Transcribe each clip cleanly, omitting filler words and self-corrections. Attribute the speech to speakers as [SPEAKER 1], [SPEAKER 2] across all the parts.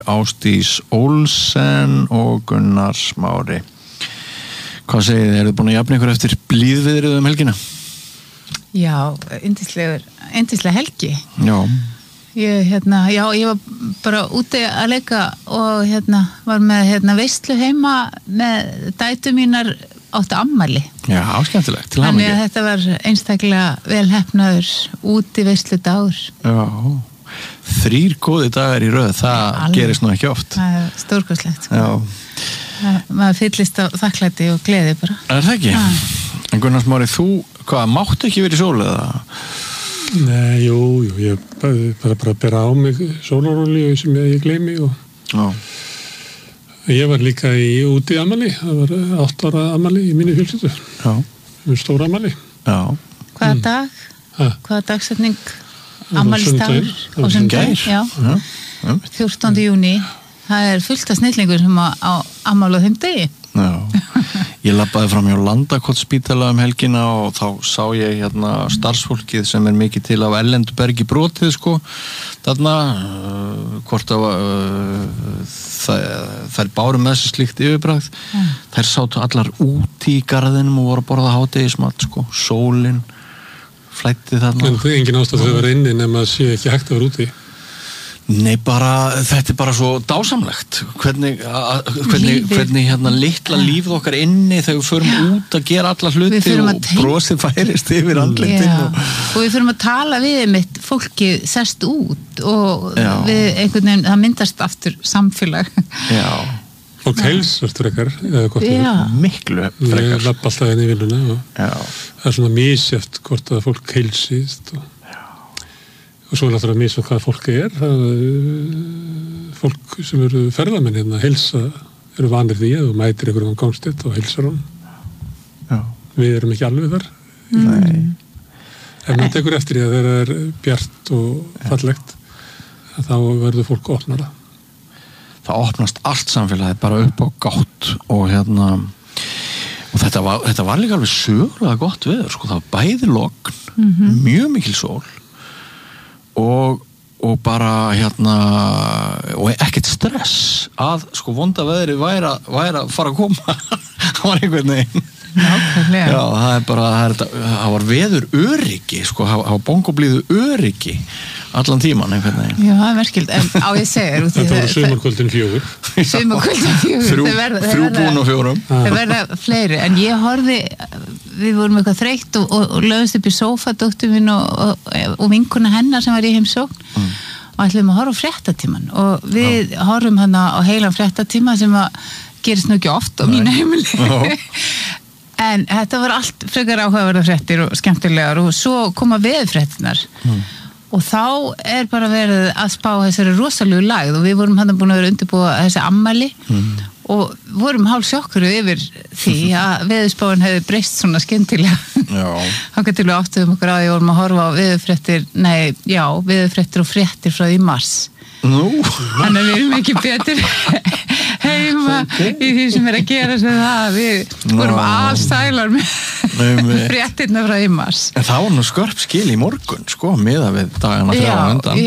[SPEAKER 1] Ásdís Olsen og Gunnar Smári. Hvað segið þið? Eruð búin að jafna ykkur eftir blíðviðrið helgina?
[SPEAKER 2] Já, yndislega helgi.
[SPEAKER 1] Já.
[SPEAKER 2] Ég var bara úti að leika og var með veislu heima með dætur mínar áttu afmæli.
[SPEAKER 1] Já, skemmtilegt. Til hamingju.
[SPEAKER 2] Þannig að þetta var einstaklega vel heppnaður úti veislu dagur.
[SPEAKER 1] Já. 3 góði dagar í röð, það gerist nú ekki oft.
[SPEAKER 2] Það er stórkostlegt.
[SPEAKER 1] Já.
[SPEAKER 2] Maður fyllist á þakklæti og gleði bara.
[SPEAKER 1] Er það ekki? En Gunnar Smári, þú, máttu ekki verið í sól eða?
[SPEAKER 3] Nei, jú, ég bara bera á mig sólarolíu sem ég gleymi og
[SPEAKER 1] Já.
[SPEAKER 3] Ég var líka úti afmæli, það var 8 ára afmæli í minni fjölskyldu.
[SPEAKER 1] Já.
[SPEAKER 3] Stóra afmæli.
[SPEAKER 1] Já.
[SPEAKER 2] Hvaða dag? Hvaða dagsetning? Afmælisdagur
[SPEAKER 1] á sunnudaginn.
[SPEAKER 2] Já. 14. júní. Það er fullt af snillingur sem á afmæli á þeim degi.
[SPEAKER 1] Já. Ég labbaði fram hjá Landakotsspítala helgina og þá sá ég starfsfólkið sem er mikið til af erlendu bergi brotið þarna hvort að þær báru með þessi slíkt yfirbragð. Þær sátu allar úti í garðinum og voru að borða hádegismat sólin flætti þarna.
[SPEAKER 3] En það er engin ástæð að vera inni nema að sé ekki hægt að vera úti.
[SPEAKER 1] Nei, þetta er bara svo dásamlegt hvernig litla lífið okkar inni þegar við förum út að gera alla hluti og brosið færist yfir andlitin og
[SPEAKER 2] við förum að tala við fólki sest út og við einhvern veginn, það myndast aftur samfélag.
[SPEAKER 1] Já.
[SPEAKER 3] Fólk heilsast frekar
[SPEAKER 1] miklu frekar.
[SPEAKER 3] Ég lapp alltaf henni í vinnuna og það er svona misjæft hvort að fólk heilsist og svo er náttúrulega misjæft hvað fólk er. Fólk sem eru ferðamenn heilsa, eru vanir því að þú mætir einhverjum gangstétt og heilsar hann.
[SPEAKER 1] Já.
[SPEAKER 3] Við erum ekki alveg þar.
[SPEAKER 1] Nei.
[SPEAKER 3] Ef maður tekur eftir því að þegar það er bjart og fallegt, þá verður fólk opnara.
[SPEAKER 1] Það opnast allt samfélagið bara upp á gátt og og þetta var líka alveg sögulega gott veður, það var bæði logn, mjög mikil sól og bara og ekkert stress að vonda veðri væri að fara að koma. Það var einhvern veginn.
[SPEAKER 2] Nákvæmlega.
[SPEAKER 1] Já, það var veður öryggi, það var bongoblíðu öryggi allan tíman einhvern veginn.
[SPEAKER 2] Já, það er merkild, en á ég segir
[SPEAKER 3] þetta voru sumarkvöldin 4.
[SPEAKER 2] Sumarkvöldin 4.
[SPEAKER 1] 3 búin og 4.
[SPEAKER 2] Það verða fleiri, en ég horfði, við vorum eitthvað þreytt og lögumst upp í sófa, dóttur mín og vinkona hennar sem var í heimsókn og ætlum að horfa á fréttatíman og við horfum hana á heilan fréttatíma sem að gerist nú ekki oft á mínu heimili. En þetta var allt frekar áhugaverðar fréttir og skemmtilegar og svo koma veðurfréttirnar og þá er bara verið að spá þessari rosalegu lagð og við vorum hann búin að vera undirbúa þessi afmæli og vorum hálf sjokkuð yfir því að veðurspáin hefði breyst svona skemmtilega. Þangað til við áttuðum okkur að við vorum að horfa á veðurfréttir og fréttir frá í mars. Þannig að við erum ekki betur heima í því sem er að gera sem það. Við vorum allsælar með fréttirna frá í mars.
[SPEAKER 1] En það var nú skörp skil í morgun, miðað við dagana 3 á undan.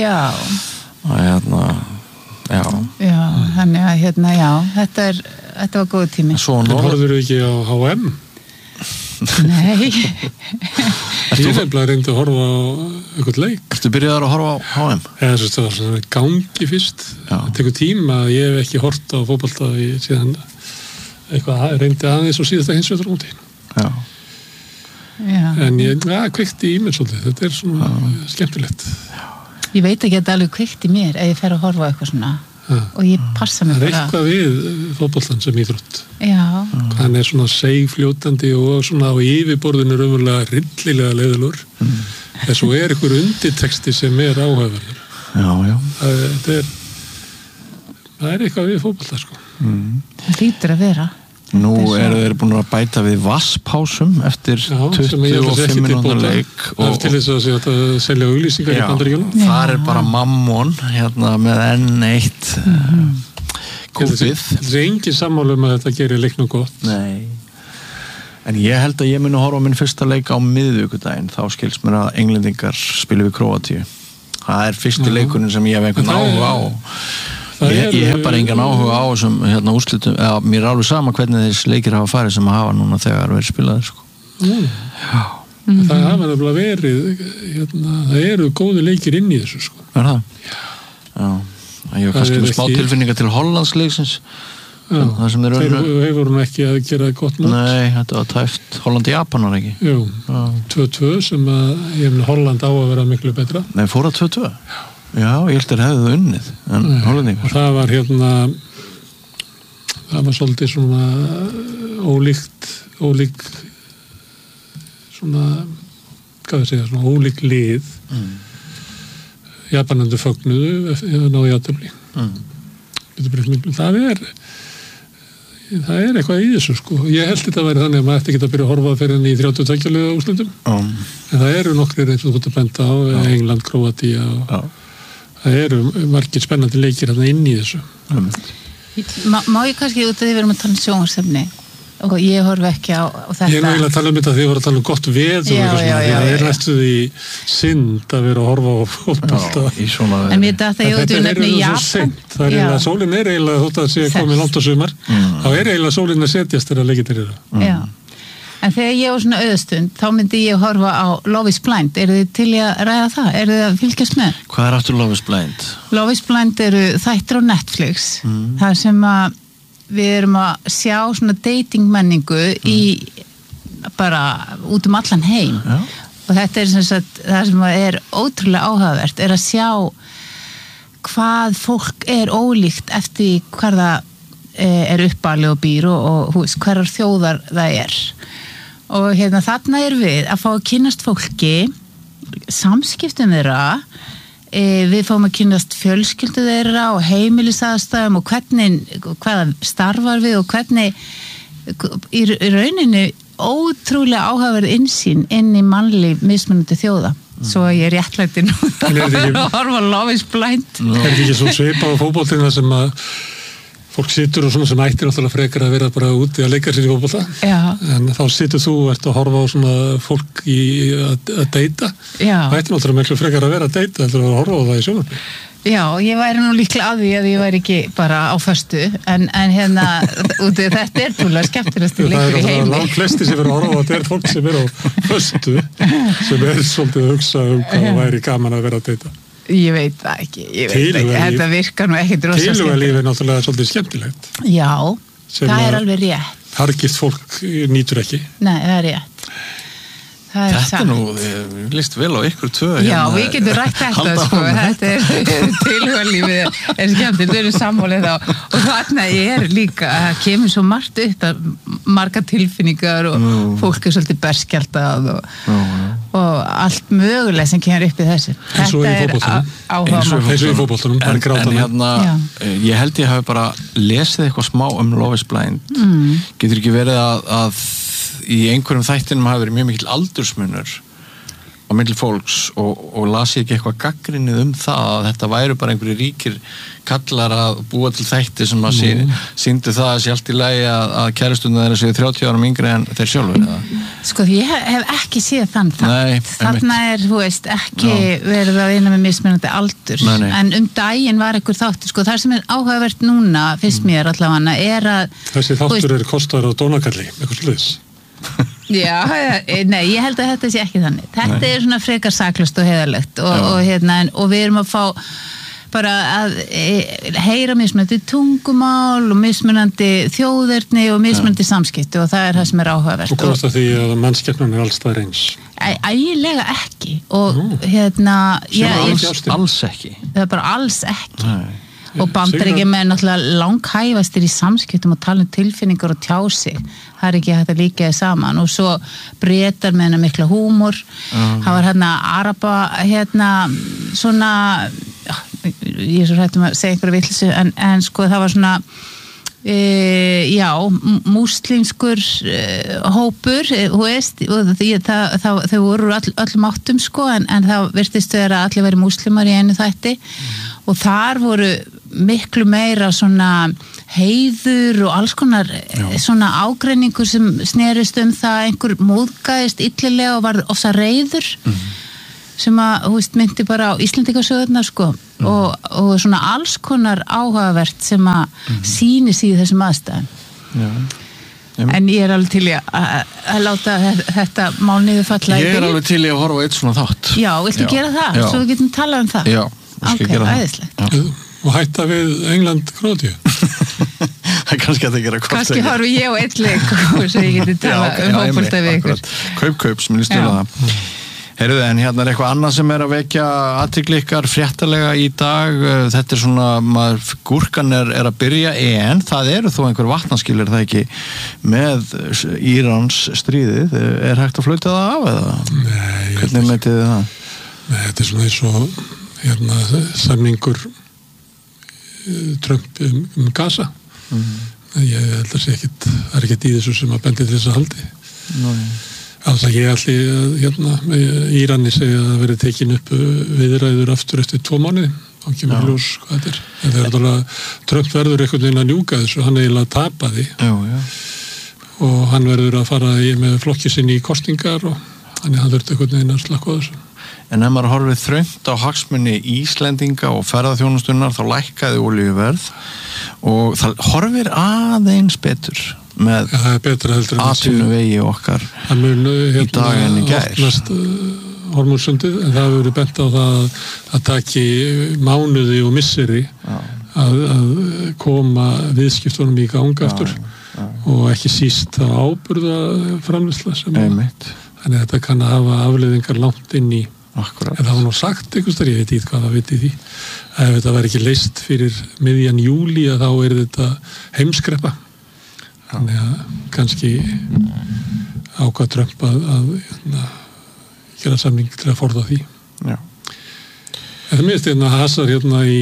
[SPEAKER 2] Já, þannig að þetta var góð tími.
[SPEAKER 3] En horfður ekki á H&M?
[SPEAKER 2] Nei.
[SPEAKER 3] Ég nefnilega reyndi að horfa á eitthvað leik.
[SPEAKER 1] Ertu byrjaðar að horfa á H&M?
[SPEAKER 3] Það var svona gangi fyrst. Það tekur tíma að ég hef ekki hort á fótbolta síðan eitthvað reyndi aðeins og síðast að hins vegar úti. En ég kveikti í mér svolítið. Þetta er svona skemmtilegt.
[SPEAKER 2] Ég veit ekki að þetta alveg kveikti í mér ef ég fer að horfa á eitthvað svona og ég passa mig bara.
[SPEAKER 3] Það er eitthvað við fótboltan sem íþrótt.
[SPEAKER 2] Hann
[SPEAKER 3] er svona seigfljótandi og svona á yfirborðinu raunverulega rillilega leiðilegur. En svo er einhver undirteksti sem er áhugaverður. Það er eitthvað við fótbolta
[SPEAKER 2] Það hlýtur að vera.
[SPEAKER 1] Nú eru þeir búin að bæta við vatspásum eftir 25 minútur leik
[SPEAKER 3] og til þess að selja auglýsingar í Bandaríkjunum.
[SPEAKER 1] Það er bara Mammon með N1 kúpið.
[SPEAKER 3] Það er engin sammála að þetta gerir leiknum gott.
[SPEAKER 1] Nei. En ég held að ég muni að horfa á minn fyrsta leik á miðvikudaginn. Þá skilst mér að Englendingar spilu við Króatíu. Það er fyrsti leikurinn sem ég hef einhvern áhuga á. Ég hef bara engan áhuga á þessum úrslitum, mér alveg sama hvernig þessi leikir hafa farið sem að hafa núna þegar verið spilaðir sko. Já.
[SPEAKER 3] Það hafa nefnilega verið það eru góði leikir inn í þessu sko.
[SPEAKER 1] Það? Já. Ég var kannski með smá tilfinninga til Hollandsleiksins. Það sem þeir
[SPEAKER 3] hefur hún ekki að gera gott mót.
[SPEAKER 1] Nei, þetta var tæft Holland-Japan var ekki.
[SPEAKER 3] Jú, 2-2 sem að Holland á að vera miklu betra.
[SPEAKER 1] Nei, fór að 2-2? Já, ég held að hefðu það unnið en Hollandingar.
[SPEAKER 3] Og það var það var svolítið svona ólík svona hvað það segja, svona ólík lið Japanandi fögnuðu eða náðu játtöfli það er eitthvað í þessu sko. Ég held þetta að vera þannig að maður eftir geta að byrja að horfa fyrir henni í 32 liða úrslitum en það eru nokkrir eins og þú ert að benda á England, Króatía það eru margir spennandi leikir hérna inn í þessu
[SPEAKER 2] Má ég kannski út að þið verum að tala um sjónvarpsefni og ég horfi ekki á þetta
[SPEAKER 3] Ég er náttúrulega að tala um þetta þegar ég var að tala um gott veður það er næstu því synd að vera að horfa á fótbolta
[SPEAKER 2] En mér þetta ég út við nefni Japan
[SPEAKER 3] Sólin er eiginlega þótt að sé komið langt á sumar þá er eiginlega sólin að setjast þegar leikir eru
[SPEAKER 2] En þegar ég var svona auðstund þá myndi ég horfa á Love is Blind eru þið til að ræða það? Eru þið að fylgjast með?
[SPEAKER 1] Hvað er aftur Love is Blind?
[SPEAKER 2] Love is Blind eru þættir á Netflix það sem að við erum að sjá svona dating menningu í bara út allan heim og þetta er sem sagt, það sem er ótrúlega áhugavert er að sjá hvað fólk er ólíkt eftir hvar það er uppalið og býr og hverjar þjóðar það er og þarna er við að fá að kynnast fólki samskiptum þeirra við fáum að kynnast fjölskyldu þeirra og heimilisaðstæðum og hvað starfar við og hvernig í rauninni ótrúlega áhugaverð innsýn inn í mannlíf mismunandi þjóða svo að ég er réttlæti nú að horfa Love is Blind
[SPEAKER 3] Er þetta ekki svo svipað á fótboltina sem að fólk situr og svona sem ættir náttúrulega frekar að vera bara úti að leika sér í fótbolta en þá situr þú og ert að horfa á svona fólk að deyta það ættir náttúrulega miklu frekar að vera að deyta heldur að horfa á það í sjónvarpi
[SPEAKER 2] Já, ég væri nú líklega að því að ég væri ekki bara á föstu en úti þetta er trúlega skemmtilegasti leikur í heimi
[SPEAKER 3] Það er langt flesti sem verður að horfa á þetta er fólk sem er á föstu sem er svolítið að hugsa hvað væri gaman að vera að deyta
[SPEAKER 2] Ég veit það ekki, þetta virkar nú ekkert rosa skemmtilegt.
[SPEAKER 3] Tilhugalíf er náttúrulega svolítið skemmtilegt.
[SPEAKER 2] Já, það er alveg rétt.
[SPEAKER 3] Hargilt fólk nýtur ekki.
[SPEAKER 2] Nei, það er rétt.
[SPEAKER 1] Þetta er nú, líst vel á ykkur tvö.
[SPEAKER 2] Já, við getum rætt þetta, sko, þetta er tilhugalífið, er skemmtilegt, við erum sammálið þá og þarna er líka, það kemur svo margt upp, marga tilfinningar og fólk er svolítið berskjaldað og allt mögulega sem kemur upp í þessu.
[SPEAKER 3] Eins og í fótboltanum, bara grátana.
[SPEAKER 1] Ég held ég hafi bara lesið eitthvað smá Love is Blind. Getur ekki verið að í einhverjum þættinum hafi verið mjög mikill aldursmunur á milli fólks og las ég ekki eitthvað gagnrýnið það að þetta væru bara einhverju ríkir kallar að búa til þætti sem að sýndu það að sé allt í lagi að kærustundar þeirra séu 30 árum yngri en þeir sjálfur
[SPEAKER 2] Sko ég hef ekki séð þann þarna er, þú veist, ekki verið að vinna með mismunandi aldur en daginn var einhver þáttur sko, það sem er áhugavert núna, finnst mér allavega er að
[SPEAKER 3] þessi þáttur er kostaður á dónakalli, eitthvað sluðis
[SPEAKER 2] Já, nei, ég held að þetta sé ekki þannig. Þetta er svona frekar saklaust og heiðarlegt og við erum að fá bara að heyra mismunandi tungumál og mismunandi þjóðerni og mismunandi samskipti og það er það sem er áhugavert.
[SPEAKER 3] Og komast að því að mannskepnan er alls það eins?
[SPEAKER 2] Ægilega ekki og
[SPEAKER 1] alls ekki.
[SPEAKER 2] Það er bara alls ekki. Nei. Og Bandaríkjamenn náttúrulega langhæfastir í samskiptum og tala um tilfinningar og tjá sig. Það er ekki hægt að líka þið saman og svo Bretar með hennar mikla húmor. Það var Araba svona ég er svo hrættum að segja einhverju vitleysu en sko það var svona múslimskur hópur, þú veist þau voru öllum áttum sko en það virtist vera að allir væri múslimar í einu þætti og þar voru miklu meira svona heiður og alls konar svona ágreiningur sem snerist það einhver móðgæðist illilega og var ofsa reiður sem að, þú veist, myndi bara á Íslendingasögurnar, sko, og svona alls konar áhugavert sem að sýni sig í þessum aðstæðum.
[SPEAKER 1] Já.
[SPEAKER 2] En ég alveg til að láta þetta mál niður falla
[SPEAKER 1] Ég alveg til að horfa á eitt svona þátt.
[SPEAKER 2] Já, viltu gera það?
[SPEAKER 1] Já.
[SPEAKER 2] Svo við getum talað það?
[SPEAKER 1] Já, skal gera það.
[SPEAKER 2] Æðislegt.
[SPEAKER 3] Og hætta við England-Króatíu.
[SPEAKER 1] Það kannski að það gera hvort
[SPEAKER 2] kannski horfi ég á eitt leik og svo ég geti talað fótbolta við ykkur.
[SPEAKER 1] Kaup sem ég stila það. Heyrðu, en hérna eitthvað annað sem að vekja athygli ykkar fréttalega í dag. Þetta svona, gúrkan að byrja, en það eru þó einhver vatnaskilir það ekki með Írans stríðið. Hægt að flauta það af eða?
[SPEAKER 3] Nei.
[SPEAKER 1] Hvernig metið þið það?
[SPEAKER 3] Nei, þetta svona eins og samningur Trump Gaza. Ég held að sé ekkit, það ekkit í þessu sem að bendi til þess að haldi. Alls að ég allir Írani segja að það verið tekin upp viðræður aftur eftir 2 mánuði og kemur ljós hvað þetta er. Það er Trump verður einhvern veginn að njúka þessu, hann eiginlega tapaði og hann verður að fara með flokki sinni í kosningar og hann þurfti einhvern veginn að slakka á þessu.
[SPEAKER 1] En ef maður horfið þröngt á hagsmuni Íslendinga og ferðaþjónustunnar þá lækkaði olíuverð og það horfir aðeins betur með atvinnuvegi okkar í dag en í gær.
[SPEAKER 3] Hormúrsundið, en það hefur verið bent á það að taki mánuði og misseri að koma viðskiptunum í gang aftur og ekki síst að áburða framleiðsla sem þannig að þetta kann að hafa afleiðingar langt inn í.
[SPEAKER 1] Akkurat.
[SPEAKER 3] En það var nú sagt einhvers þar, ég veit ekki hvað það viti því, að ef þetta væri ekki leyst fyrir miðjan júlí að þá þetta heimskreppa. Þannig að kannski ákvað Trump að gera samning til að forða því.
[SPEAKER 1] Já.
[SPEAKER 3] En það minnst hasar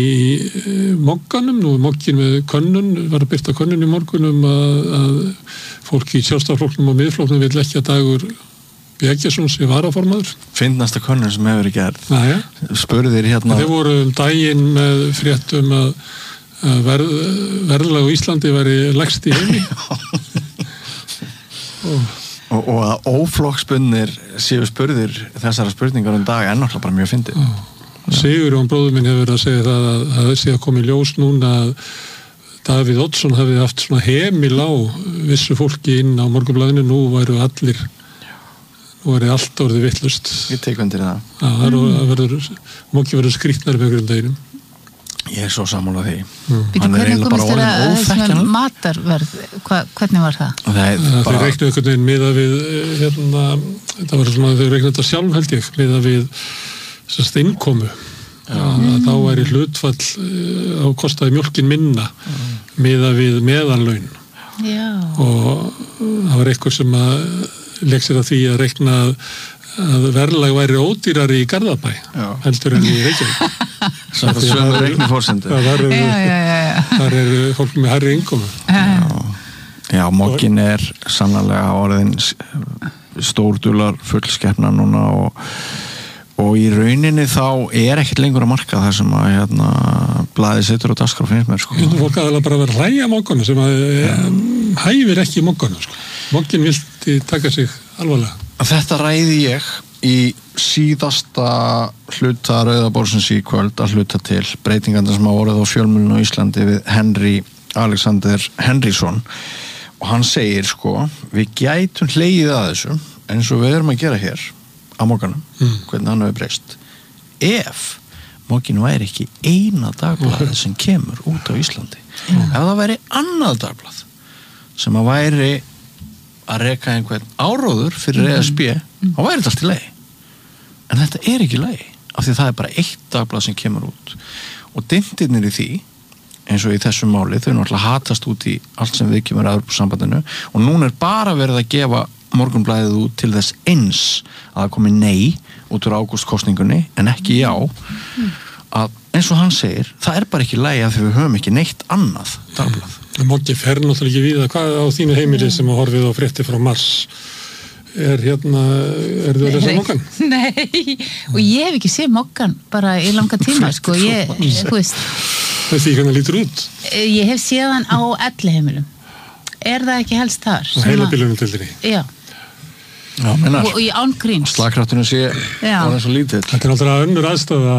[SPEAKER 3] í Mogganum, nú Moggin með könnun, var að birta könnun í morgunum að fólk í Sjálfstæðisflokknum og Miðflokknum vill ekki að Dagur Bjeggesson sem varaformaður.
[SPEAKER 1] Fyndnasta könnun sem hefur verið gerð. Spurðir
[SPEAKER 3] Þeir voru daginn með fréttum að verðlag á Íslandi væri lægst í heimi.
[SPEAKER 1] og að óflokksbundnir séu spurðir þessara spurningar dag náttúrulega bara mjög fyndið.
[SPEAKER 3] Sigurjón bróður minn hefur verið að segja það að það sé að koma í ljós núna að Davíð Oddsson hefði haft svona hemil á vissu fólki inn á Morgunblaðinu, nú væru allir og allt orðið vittlust.
[SPEAKER 1] Ég tek undir það.
[SPEAKER 3] Það verður skrýtnar með einhverjum deginum.
[SPEAKER 1] Ég svo sammála því.
[SPEAKER 2] Hvernig komist þér að matarverð? Hvernig var það?
[SPEAKER 3] Þeir reiknuðu einhvern veginn miðað við þetta var svona, þeir reiknuðu þetta sjálf held ég miðað við innkomu. Þá væri hlutfall á kostaði mjólkin minna miðað við meðanlaun. Og það var eitthvað sem að leik sér að því að reikna að verðlag væri ódýrari í Garðabæ heldur en í Reykjavík.
[SPEAKER 1] Það er sömu reikniforsendur.
[SPEAKER 3] Þar fólk með hærri innkomu.
[SPEAKER 1] Já, Moggin sannarlega orðin stórdular fullskeppna núna og í rauninni þá ekkert lengur að marka það sem að blaðið setur á dagskrá finnst mér sko.
[SPEAKER 3] Fólk aðeins bara verið að hlæja Mogganu sem að hæfir ekki Mogganu sko. Moggin vildi taka sig alvarlega.
[SPEAKER 1] Þetta ræði ég í síðasta hluta Rauðaborðsins í kvöld að hluta til breytingandi sem hafa orðið á fjölmiðlunum á Íslandi við Henry Alexander Henrysson og hann segir sko, við gætum hlegið að þessu eins og við erum að gera hér á Mogganum, hvernig hann hefur breyst ef Moggin væri ekki eina dagblaðið sem kemur út á Íslandi ef það væri annað dagblað sem að væri að reka einhvern áróður fyrir ESB þá væri þetta allt í lagi en þetta ekki lagi af því það bara eitt dagblað sem kemur út og dindirnir í því eins og í þessu máli, þau náttúrulega hatast út í allt sem við kemur að Evrópusambandinu og núna bara verið að gefa Morgunblaðið út til þess eins að það komi nei út úr ágústkosningunni en ekki já að eins og hann segir, það bara ekki lagi að við höfum ekki neitt annað dagblað.
[SPEAKER 3] Moggi fer náttúrulega ekki við að hvað á þínu heimili sem að horfið á frétti frá Mars þið að lesa Moggan?
[SPEAKER 2] Nei, og ég hef ekki séð Moggan bara í langa tíma sko, þú veist
[SPEAKER 3] það því hvernig lítur út?
[SPEAKER 2] Ég hef séð hann á 11 heimilum það ekki helst þar?
[SPEAKER 3] Á heilabilunum til þér í?
[SPEAKER 2] Já og í ángríns
[SPEAKER 1] slagkraftinu sé orðin svo lítill.
[SPEAKER 3] Þetta náttúrulega önnur aðstafa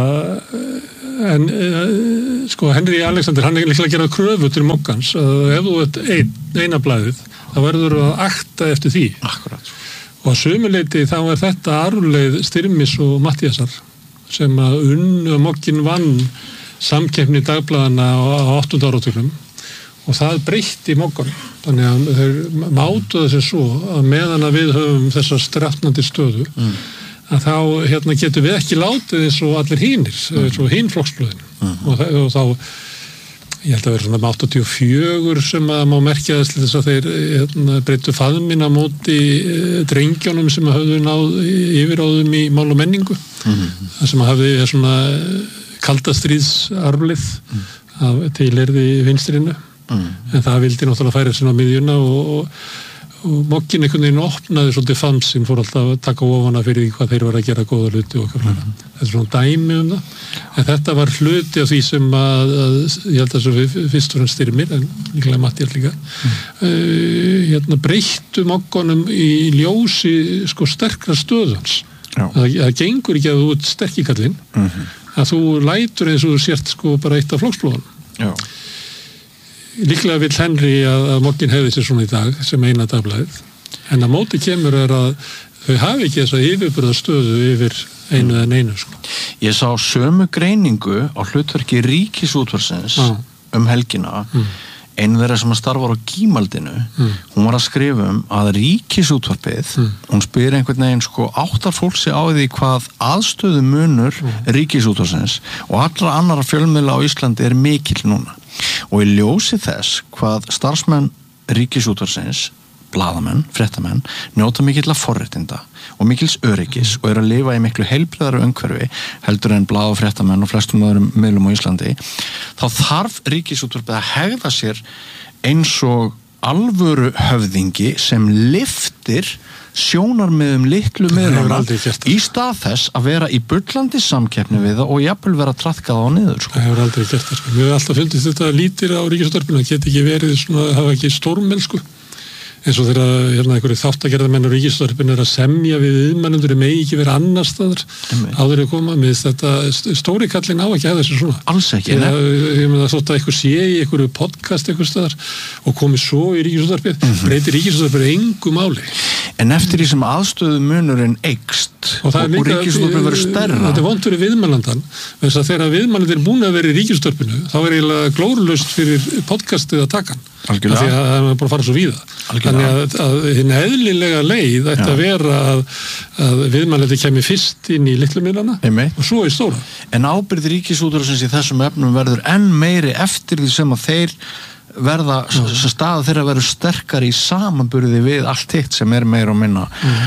[SPEAKER 3] en sko Henry Alexander hann líklega að gera kröfu til mokkans að ef þú ert eina blaðið þá verður þú að akta eftir því.
[SPEAKER 1] Akkurat.
[SPEAKER 3] Og að sömuleyti þá þetta arfleið Styrmis og Matthíasar sem að mokkin vann samkeppni dagblaðana á 8. áratugnum og það breytti mokkanum. Þannig að þeir mátuðu þessu svo að meðan að við höfum þessa strafnandi stöðu að þá getum við ekki látið eins og allir hinir, eins og hinflokksblöðin og þá ég held að vera svona 84 sem að má merkja þess að þeir breyttu faðminn á móti drengjónum sem höfðu náð yfiráðum í mál og menningu það sem hafði svona kaldastríðsarflið til erði vinstrinu en það vildi náttúrulega færa sinna á miðjuna og mokkin einhvern veginn opnaði svolítið famsinn fór alltaf að taka ofana fyrir því hvað þeir var að gera góða hluti og eitthvað fleira. Þetta er svona dæmi það en þetta var hluti af því sem að ég held að þessu fyrst og fremst Styrmir en líklega Matthías líka breyttu mokkonum í ljósi sko sterkra stöðans það gengur ekki að þú ert sterkikallinn að þú lætur eins og þú sért sko bara eitt af flokksblóðunum líklega vill Henry að mokkin hefði sér svona í dag sem eina dagblaðið en að móti kemur að þau hafi ekki þessa yfirburðastöðu yfir einu en einu sko.
[SPEAKER 1] Ég sá sömu greiningu á hlutverki Ríkisútvarpsins helgina einu þeirra sem að starfar á Gímaldinu hún var að skrifa að Ríkisútvarpið hún spyr einhvern veginn sko áttar fólk sig á því hvað aðstöðu munur Ríkisútvarpsins og allra annara fjölmiðla á Íslandi er mikill núna og í ljósi þess hvað starfsmenn Ríkisútvarpsins blaðamenn, fréttamenn njóta mikilla forréttinda og mikils öryggis og að lifa í miklu heilbrigðara umhverfi heldur en blað og fréttamenn og flestum öðrum miðlum á Íslandi þá þarf Ríkisútvarpið að hegða sér eins og alvöru höfðingi sem lyftir sjónarmiðum litlu miðluna í stað þess að vera í bullandi samkeppni við það og jafnvel vera traðkað á niður sko.
[SPEAKER 3] Það hefur aldrei gert það sko. Mér hefur alltaf fundist þetta lítir á Ríkisútvarpinu, það geti ekki verið svona, hafa ekki stórmennsku eins og þegar einhverju þáttagerðarmenn á Ríkisútvarpinu er að semja við viðmælendur megi ekki vera annar staðar áður að koma með þetta stóri kallinn á ekki að þessu svona
[SPEAKER 1] alls ekki
[SPEAKER 3] ég meina þótt að eitthvað sé í einhverju podcast eitthvað staðar og komi svo í Ríkisútvarpið breytir Ríkisútvarpið engu máli
[SPEAKER 1] en eftir því sem aðstöðu munurinn eykst og Ríkisútvarpið verður stærra
[SPEAKER 3] þetta er vont fyrir viðmælandan þess að þegar viðmælendur er búin að vera í Ríkisútvarpinu þá er eiginlega glórulaust fyrir podcastið að taka hann því að það er bara að fara svo víða þannig að hinn eðlilega leið ætti að vera að viðmælandi kemur fyrst inn í litlu miðlana og svo í stóra
[SPEAKER 1] en ábyrgð Ríkisútvarpsins í þessum efnum verður enn meiri eftir því sem að þeir verða, staða þeirra verður sterkari í samanburði við allt hitt sem er meira og minna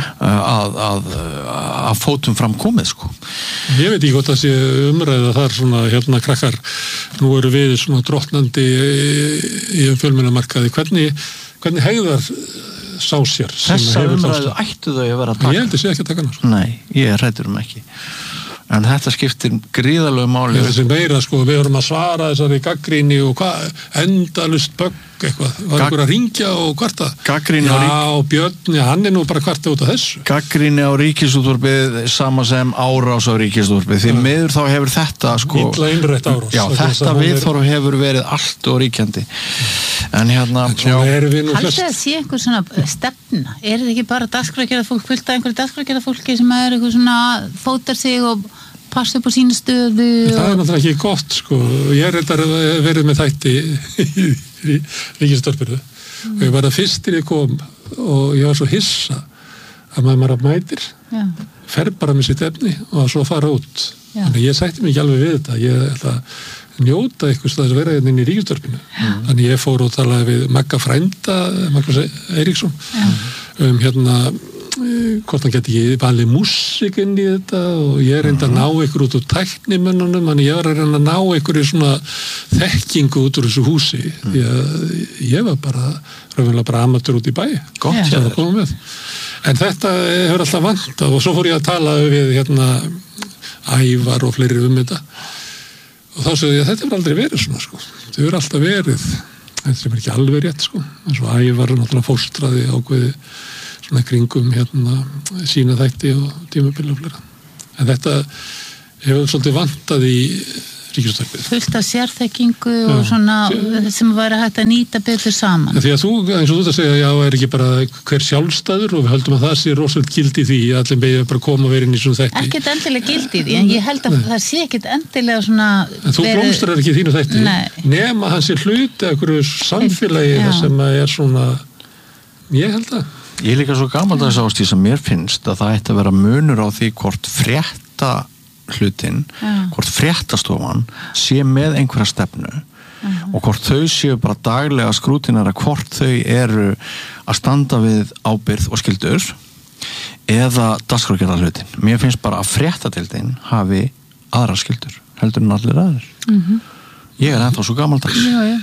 [SPEAKER 1] að fótum fram komið sko.
[SPEAKER 3] Ég veit ekki hvort að sé umræða þar svona krakkar, nú eru við svona drottnandi í fjölmiðlamarkaði, hvernig hegðar sá sér
[SPEAKER 1] þessa umræðu ættu þau að vera að taka?
[SPEAKER 3] Ég held að sé ekki að taka hana sko.
[SPEAKER 1] Nei, ég er hræddur ekki en þetta skiptir gríðalegu máli
[SPEAKER 3] þessi meira sko, við vorum að svara þessari gagnrýni og endalust bögg eitthvað, var einhver að ringja og kvarta Björn, hann er nú bara kvarta út af þessu
[SPEAKER 1] gagnrýni á Ríkisútvarpið sama sem árás á Ríkisútvarpið því miður þá hefur þetta sko
[SPEAKER 3] illa innrætt árás
[SPEAKER 1] þetta viðhorf hefur verið allt og ríkjandi en
[SPEAKER 2] haldið að sé einhver svona stefna, er þetta ekki bara dagskrárgerðar fólk, fullt af einhverju dagskrárgerðar fólki sem er eitthvað svona fótar sig og passa upp á sína stöðu
[SPEAKER 3] það er náttúrulega ekki gott sko, ég er þetta verið með þætti í Ríkisútvarpinu og ég var að fyrst til ég kom og ég var svo hissa að maður mætir fer bara með sitt efni og svo fara út þannig ég sætti mig ekki alveg við þetta ég ætla að njóta eitthvað þess að vera inn í Ríkisútvarpinu þannig ég fór og talaði við Magga frænda Magnús Eiríksson hvort hann geti ekki vanlega músík inn í þetta og ég er reynd að ná ykkur út úr tæknimönnunum þannig ég var að reyna að ná ykkur í svona þekkingu út úr þessu húsi því að ég var raunverulega bara amatör út í bæ en þetta hefur alltaf vantað og svo fór ég að tala við Ævar og fleiri þetta og þá sagði ég að þetta hefur aldrei verið svona sko. Þetta hefur alltaf verið þetta sem er ekki alveg rétt sko. En svo Ævar náttúrulega fóstraði ákveði svona kringum sína þætti og tímabil og fleira. En þetta hefur svolítið vantað í Ríkisútvarpið.
[SPEAKER 2] Fullt af sérþekkingu og svona sem væri hægt að nýta betur saman.
[SPEAKER 3] Því að þú, eins og þú að segja, já, er ekki bara hver sjálfstæður og við höldum að það sé rosalega gildi því að allir beigja bara koma og vera inn í svona þætti.
[SPEAKER 2] Ekkert endilega gildi því, en ég held að það sé ekkert endilega svona...
[SPEAKER 3] En þú blómstrar ekki í þínu þætti. Nema hann sé hluti af einhverju samfélagi sem er svona... Ég held að.
[SPEAKER 1] Ég er líka svo gamaldags Ásdís að mér finnst að það ætti að vera munur á því hvort frétta hlutin, hvort fréttastofan sé með einhverja stefnu og hvort þau séu bara daglega skrútinara, hvort þau eru að standa við ábyrgð og skyldur eða dagskrárgerðar hlutin. Mér finnst bara að fréttadeildin hafi aðra skyldur heldur en allir aðrir. Ég er ennþá svo gamaldags.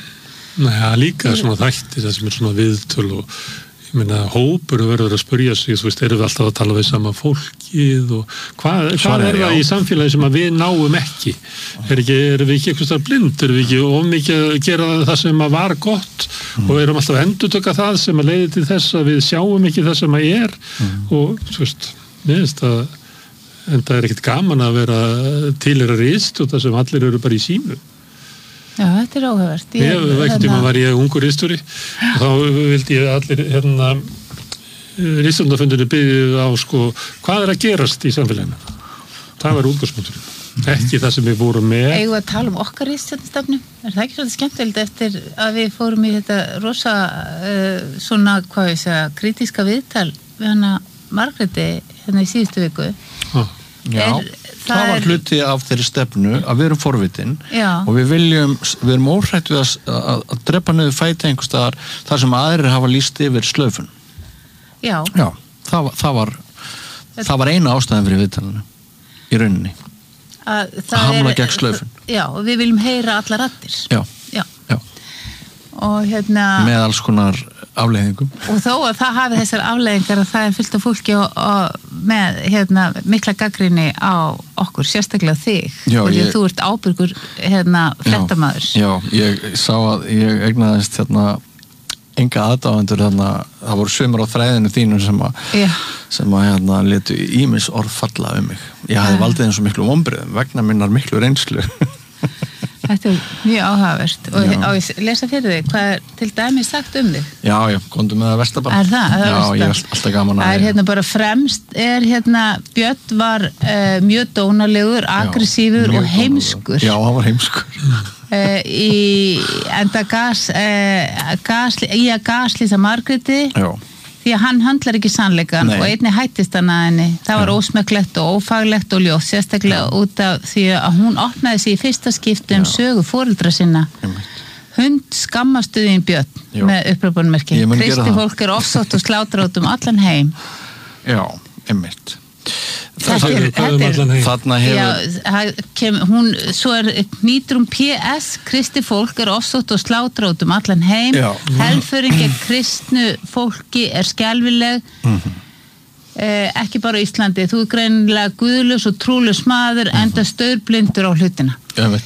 [SPEAKER 3] Nei, líka svona þættir það sem er svona viðtöl og ég meina, hópur verður að spyrja sig, þú veist, erum við alltaf að tala við sama fólkið og hvað er það í samfélagi sem að við náum ekki? Erum við ekki eitthvað starf blind? Erum við ekki of mikið að gera það sem að var gott og erum alltaf að endurtöka það sem að leiði til þess að við sjáum ekki það sem að er og, þú veist, mér finnst að en það er ekkert gaman að vera tilheyra ritstjóta sem allir eru bara í sínu.
[SPEAKER 2] Já, þetta er áhugavert.
[SPEAKER 3] Ekkert tíma var ég ungur ritstjóri og þá vildi ég allir ritstjórnarfundinu byggðið á hvað er að gerast í samfélaginu. Það var útgangspunkturinn. Ekki það sem við vorum með.
[SPEAKER 2] Eigum við að tala okkar ritstjórnarstefnu? Er það ekki svolítið skemmtilegt eftir að við fórum í þetta rosa svona, hvað ég segja, kritíska viðtal við hana Margréti í síðustu viku?
[SPEAKER 1] Já. Það var hluti af þeirri stefnu að við erum forvitin og við erum óhrætt við að drepa niður fæti einhvers staðar þar sem aðrir hafa lýst yfir slöfun. Já, það var eina ástæðan fyrir viðtalinu í rauninni. Að hamla gegn slöfun.
[SPEAKER 2] Já, og við viljum heyra allar raddir.
[SPEAKER 1] Já. Og með alls konar afleiðingum. Og
[SPEAKER 2] þó að það hafi þessar afleiðingar að það er fullt af fólki með mikla gagnrýni á okkur, sérstaklega þig. Já, og þú ert ábyrgur fréttamaður.
[SPEAKER 1] Já, ég sá að ég eignaðist enga aðdáendur það voru sumar á þræðinu þínu sem að letu ýmis orð falla mig. Ég hafði valdið eins og miklu vonbrigðum vegna minnar miklu reynslu.
[SPEAKER 2] Þetta er mjög áhugavert og ég lesa fyrir þig, hvað er til dæmis sagt þig?
[SPEAKER 1] Já, komdu með það versta bara.
[SPEAKER 2] Er það?
[SPEAKER 1] Já, ég er alltaf gaman að...
[SPEAKER 2] Það er bara fremst Björn var mjög dónalegur, aggressífur og heimskur.
[SPEAKER 1] Já, hann var heimskur.
[SPEAKER 2] Enda gaslýsa Margréti. Já. Því að hann höndlar ekki sannleikan og einnig hættist hann að henni. Það var ósmekklegt og ófaglegt og ljótt, sérstaklega út af því að hún opnaði sig í fyrsta skipti sögu foreldra sinna. Hund skammastuðin Björn með uppröpunmerki. Kristi fólk er ofsótt og slátrátt allan heim.
[SPEAKER 1] Já, einmitt.
[SPEAKER 2] Þarna hefur nýtur PS Kristi fólk er ofsótt og slátrátt allan heim. Helföringi kristnu fólki er skelfileg ekki bara á Íslandi. Þú er greinilega guðlaus og trúlaus maður enda staurblindur á hlutina.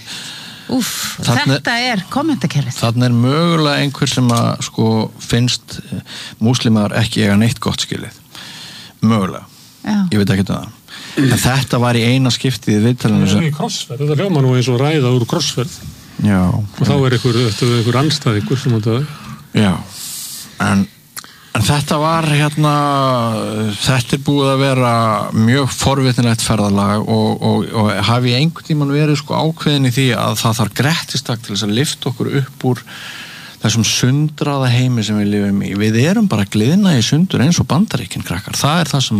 [SPEAKER 2] Þetta er kommentakerfið.
[SPEAKER 1] Þarna er mögulega einhver sem að finnst múslimar ekki eiga neitt gott skilið. Mögulega. Ég veit ekki það. En þetta var í eina skiptið í viðtalinu.
[SPEAKER 3] Það er í krossferð, þetta hljóma nú eins og ræða úr krossferð.
[SPEAKER 1] Já.
[SPEAKER 3] Og þá er einhver andstæðingur sem þetta...
[SPEAKER 1] Já. En þetta var þetta er búið að vera mjög forvitnilegt ferðalag og hafi einhvern tímann verið ákveðin í því að það þarf grettistak til þess að lyfta okkur upp úr þessum sundraða heimi sem við lifum í. Við erum bara gliðna í sundur eins og Bandaríkin krakkar. Það er það sem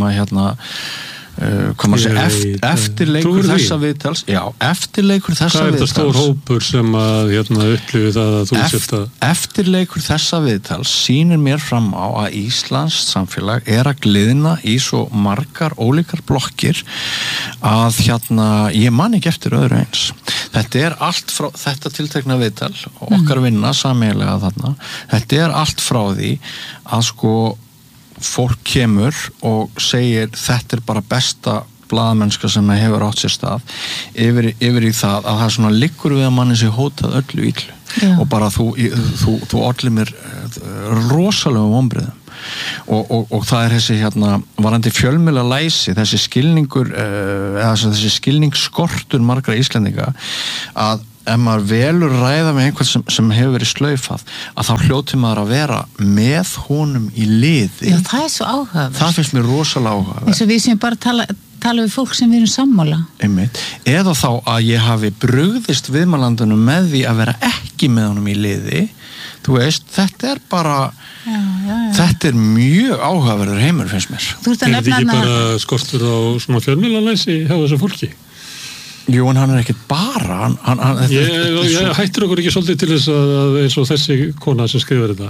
[SPEAKER 1] að eftirleikur þessa viðtals. Já, eftirleikur þessa viðtals. Hvað er þetta stór hópur sem að upplifi það að þú sért að... Eftirleikur þessa viðtals sýnir mér fram á að Íslands samfélag er að gliðna í svo margar ólíkar blokkir að ég man ekki eftir öðru eins. Þetta er allt frá þetta tiltekna viðtal og okkar vinna sameiginlega þarna. Þetta er allt frá því að fólk kemur og segir þetta er bara besta blaðamennska sem hefur átt sér stað yfir í það að það liggur við að manni sé hótað öllu illu og bara þú ollir mér rosalega vonbrigðum og það þessi varandi fjölmiðlalæsi, þessi skilningur eða þessi skilningsskortur margra Íslendinga að ef maður velur ræða með einhvern sem hefur verið slaufað, að þá hljóti maður að vera með honum í liði.
[SPEAKER 2] Já, það svo áhugavert.
[SPEAKER 1] Það finnst mér rosalega áhugavert.
[SPEAKER 2] Eins og við sem bara tala við fólk sem við erum sammála.
[SPEAKER 1] Einmitt. Eða þá að ég hafi brugðist viðmælandunum með því að vera ekki með honum í liði. Þú veist, þetta er bara þetta er mjög áhugaverður heimur, finnst mér.
[SPEAKER 3] Er þetta ekki bara skortur á svona fjölmiðlalæsi hjá þessu fólki?
[SPEAKER 1] Jú, en hann er ekkert bara
[SPEAKER 3] ég hættir okkur ekki svolítið til þess að eins og þessi kona sem skrifar þetta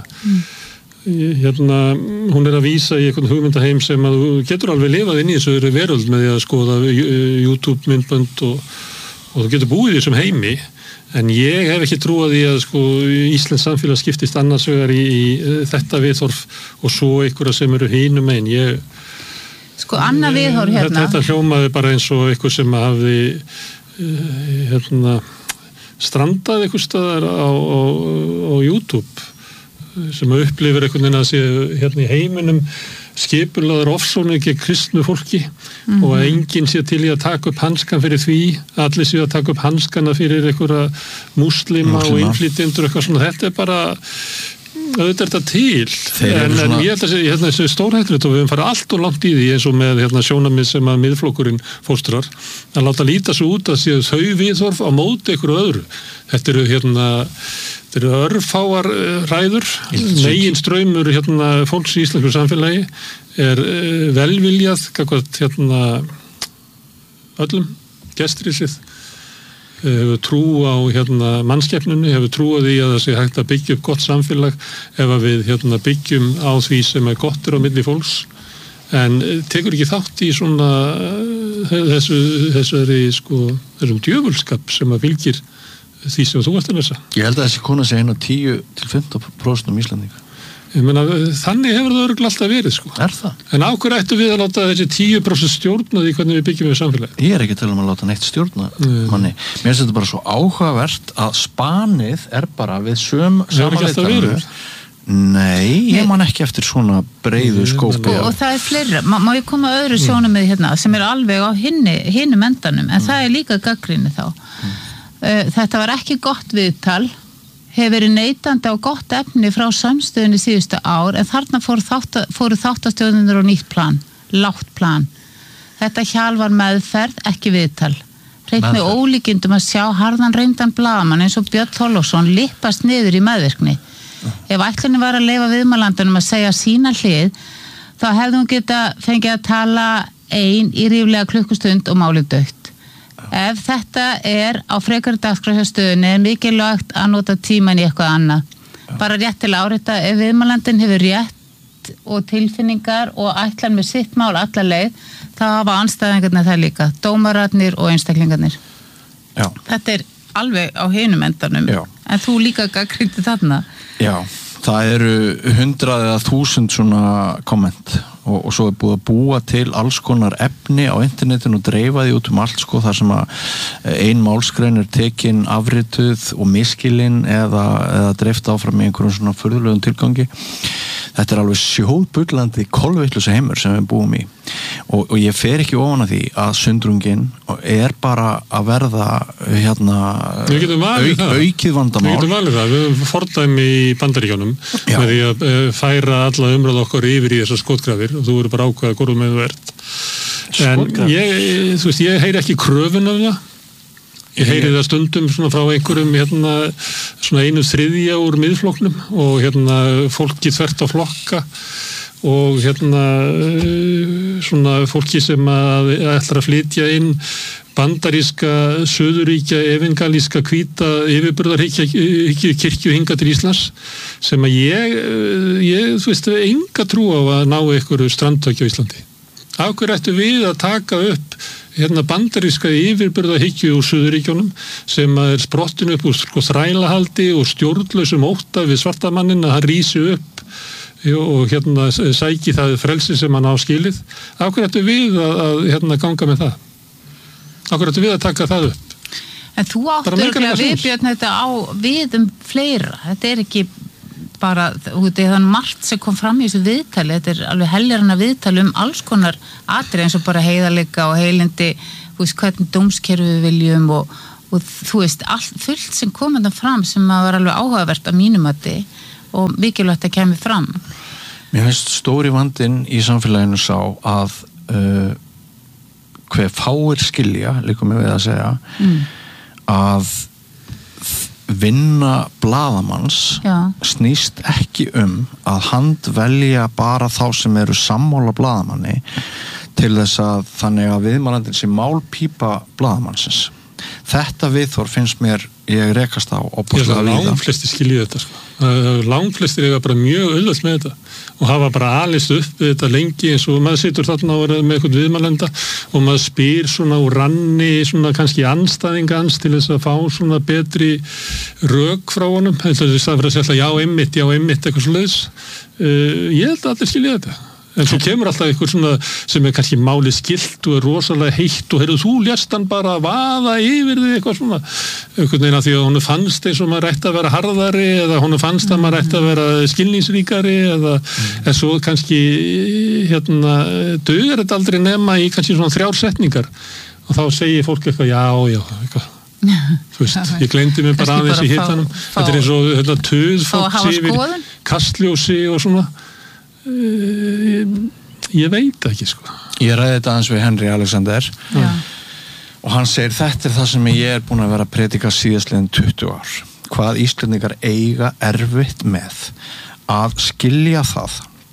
[SPEAKER 3] hún að vísa í einhvern hugmyndaheim sem að þú getur alveg lifað inn í þessu veröld með því að skoða YouTube myndbönd og þú getur búið í þessum heimi, en ég hef ekki trúað í að Íslands samfélag skiptist annars vegar í þetta viðhorf og svo einhverja sem eru hinum einn.
[SPEAKER 2] Annað viðhorf hérna.
[SPEAKER 3] Þetta hljómaði bara eins og eitthvað sem hafði strandað eitthvað staðar á YouTube sem upplifir einhvern veginn að sé hérna í heiminum skipulaður ofsóknir gegn kristnu fólki og að enginn sé til í að taka upp hanskan fyrir því, allir sé að taka upp hanskana fyrir einhverja múslima og innflytjendur eitthvað svona. Þetta er bara auðvitað er þetta til, en ég held að þessi stórhættulegt og við höfum farið allt og langt í því eins og með sjónarmið sem að miðflokkurinn fóstrar, að láta líta svo út að séu þau viðhorf á móti einhverju öðru. Þetta eru örfáar ræður, megin straumur fólks í íslensku samfélagi er velviljað gagnvart öllum gestriðsið, hefur trú á mannskepnunni, hefur trú á því að það sé hægt að byggja upp gott samfélag ef að við byggjum á því sem er gott á milli fólks, en tekur ekki þátt í svona þessum djöfulskap sem að fylgir því sem þú ert að lesa.
[SPEAKER 1] Ég held að þessi kona sé 10-15% Íslandinga.
[SPEAKER 3] Ég meina, þannig hefur það örugglega alltaf verið,
[SPEAKER 1] Er það?
[SPEAKER 3] En á hverju ættu við að láta þessi 10% stjórna því hvernig við byggjum við samfélagi?
[SPEAKER 1] Ég er ekki til að láta neitt stjórna manni. Mér finnst þetta bara svo áhugavert að spanið er bara við samanleitanum. Nei, ég man ekki eftir svona breiðu skópi.
[SPEAKER 2] Og það er fleira. Má ég koma öðru sjónarmið hérna sem er alveg á hinum endanum, en það er líka gagnrýni þá. Þetta var ekki gott viðtal, hefur verið neitandi á gott efni frá samstöðunni síðustu ár, en þarna fóru þáttastjórnunir á nýtt plan, lágt plan. Þetta hjal var meðferð, ekki viðtal. Hreint með ólíkindum að sjá harðan reyndan blaðamann eins og Björn Þorláksson lippast niður í meðvirkni. Ef ætlunin var að leyfa viðmælandunum að segja sína hlið, þá hefði hún geta fengið að tala ein í ríflega klukkustund og málið dautt. Ef þetta er á frekari dagskrárhjástöðunni er mikilvægt að nota tíman í eitthvað annað. Bara rétt til að árétta, ef viðmælandinn hefur rétt og tilfinningar og ætlar með sitt mál alla leið, þá hafa andstæðingarnir það líka, dómararnir og einstaklingarnir.
[SPEAKER 1] Já.
[SPEAKER 2] Þetta er alveg á hinum endanum.
[SPEAKER 1] Já.
[SPEAKER 2] En þú líka gagnrýndi þarna.
[SPEAKER 1] Já, það eru 100 eða 1000 svona komment og svo er búið að búa til alls konar efni á internetinu og dreifa því út allt þar sem að ein málsgrein er tekin, afrituð og miskilinn eða dreift áfram í einhverjum svona furðulegum tilgangi. Þetta er alveg sjóbullandi kolvitlusa heimur sem við búum í og ég fer ekki ofan að því að sundrungin er bara að verða aukið vandamál.
[SPEAKER 3] Við getum valið það, við höfum fordæmi í Bandaríkjunum með því að færa alla umræðu okkar yfir í þessar skotgrafir og þú eru bara ákveða hvorum með þú ert. En ég heyri ekki kröfun af það. Ég heyri það stundum svona frá einhverjum svona 1/3 úr miðflokknum og fólki þvert á flokka og svona fólki sem ætlar að flytja inn bandaríska, suðuríkja, evangelíska, hvíta yfirburðarhyggju kirkju hingað til Íslands sem að ég enga trú á að ná einhverju strandtökju á Íslandi. Af hverju ættu við að taka upp bandaríska yfirburðarhyggju úr suðuríkjónum sem er sprottin upp úr þrælahaldi og stjórnlausum ótta við svartamanninn að hann rísi upp og sæki það frelsi sem hann á skilið. Af hverju ættu við að ganga með það? Af hverju ættu við að taka það upp?
[SPEAKER 2] En þú áttur ekki að viðbjörn þetta á við fleira. Þetta er ekki bara, það er margt sem kom fram í þessu viðtali, þetta alveg heljarna viðtali alls konar atriði eins og bara heiðarleika og heilindi, hvernig dómskerfi við viljum og þú veist, allt fullt sem kom þetta fram sem var alveg áhugavert að mínum mati og mikilvægt að kemur fram.
[SPEAKER 1] Mér finnst stóri vandinn í samfélaginu sá að hver fáir skilja, líka mig við að segja, að vinna blaðamanns snýst ekki að handvelja bara þá sem eru sammála blaðamanni til þess að þannig að viðmælandinn sé málpípa blaðamannsins. Þetta viðhorf finnst mér ég rekast á opaslega líða.
[SPEAKER 3] Langflestir skilja þetta sko. Langflestir eiga bara mjög auðvelt með þetta og hafa bara alist upp við þetta lengi eins og maður situr þarna og er með eitthvað viðmælanda og maður spyr svona úr ranni svona kannski andstæðingans til þess að fá svona betri rök frá honum. Það er að segja já einmitt eitthvað svoleiðis. Ég held að allir skilja þetta. En svo kemur alltaf einhver svona sem er kannski máli skilt og er rosalega heitt og heyrðu þú lést hann bara vaða yfir þig eitthvað svona einhvern veginn að því að hún fannst eins og maður ætti að vera harðari eða hún fannst að maður ætti að vera skilningsríkari eða en svo kannski dugar þetta aldrei nema í kannski svona 3 setningar og þá segir fólk eitthvað já eitthvað þú veist, ég gleymdi mig bara aðeins í hittanum þetta er eins og töð fólks yfir kastljósi og svona ég veit ekki sko.
[SPEAKER 1] Ég ræði þetta aðeins við Henry Alexander og hann segir þetta er það sem ég er búin að vera að predika síðastliðin 20 ár hvað Íslendingar eiga erfitt með að skilja það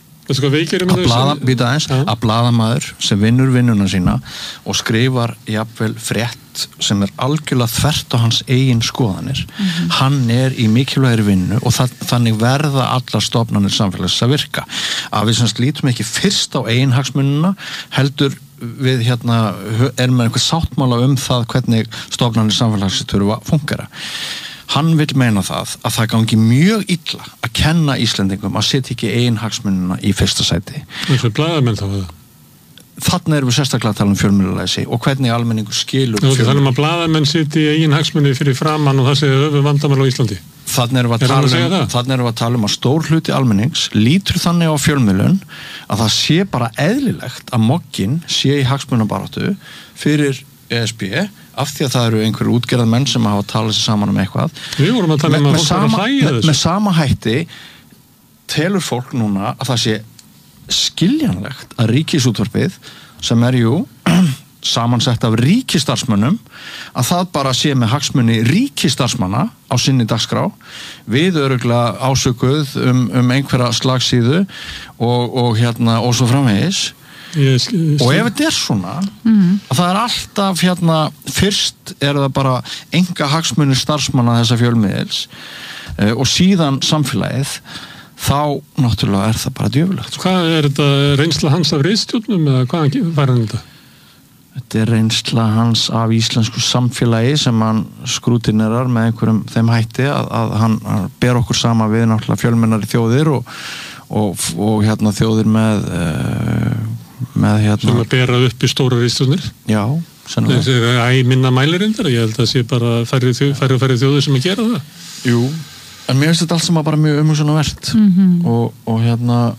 [SPEAKER 1] að blaðamaður sem vinnur vinnuna sína og skrifar jafnvel frétt sem er algjörlega þvert á hans eigin skoðanir hann er í mikilvægri vinnu og þannig verða allar stofnanir samfélags að virka að við sem lítum ekki fyrst á eigin hagsmunina heldur við erum með einhver sáttmála það hvernig stofnanir samfélags þurfa að fungera. Hann vil meina það að það gangi mjög illa að kenna Íslendingum að setja ekki eigin hagsmunina í fyrsta sæti.
[SPEAKER 3] Eins og blaðamenn þá það?
[SPEAKER 1] Þarna erum við sérstaklega að tala fjölmiðlalæsi og hvernig almenningur skilur
[SPEAKER 3] Þannig að blaðamenn setja eigin hagsmuni fyrir framann og það sé vandamál á Íslandi.
[SPEAKER 1] Þarna erum við að tala um að stór hluti almennings lítur þannig á fjölmiðlun að það sé bara eðlilegt að mogginn sé í hagsmunabaráttu fyrir ESB af því að það eru einhverjir útgerðar menn sem hafa talað sér saman eitthvað.
[SPEAKER 3] Við vorum að tala um að fólk var að hlæja þessu.
[SPEAKER 1] Með sama hætti telur fólk núna að það sé skiljanlegt að ríkisútvarpið sem er samansett af ríkisstarfsmönnum að það bara sé með hagsmuni ríkisstarfsmanna á sinni dagskrá við örugglega ásökuð einhverja slagsíðu og svo framvegis og ef þetta er svona að það er alltaf fyrst er það bara enga hagsmunir starfsmanna þessa fjölmiðils og síðan samfélagið þá náttúrulega er það bara djöfulegt.
[SPEAKER 3] Hvað er þetta reynsla hans af ritstjórnum eða hvaðan var hann þetta?
[SPEAKER 1] Þetta er reynsla hans af íslensku samfélagi sem hann skrútinerar með einhverjum þeim hætti að hann ber okkur sama við náttúrulega fjölmennari þjóðir og þjóðir með
[SPEAKER 3] sem að bera upp í stóra ritstjórnir?
[SPEAKER 1] Já,
[SPEAKER 3] sennilega. Það er minna mælirindar, ég held að það sé bara færri þjóðir sem að gera það.
[SPEAKER 1] Jú, en mér finnst þetta allt sem bara mjög umhugsunarvert og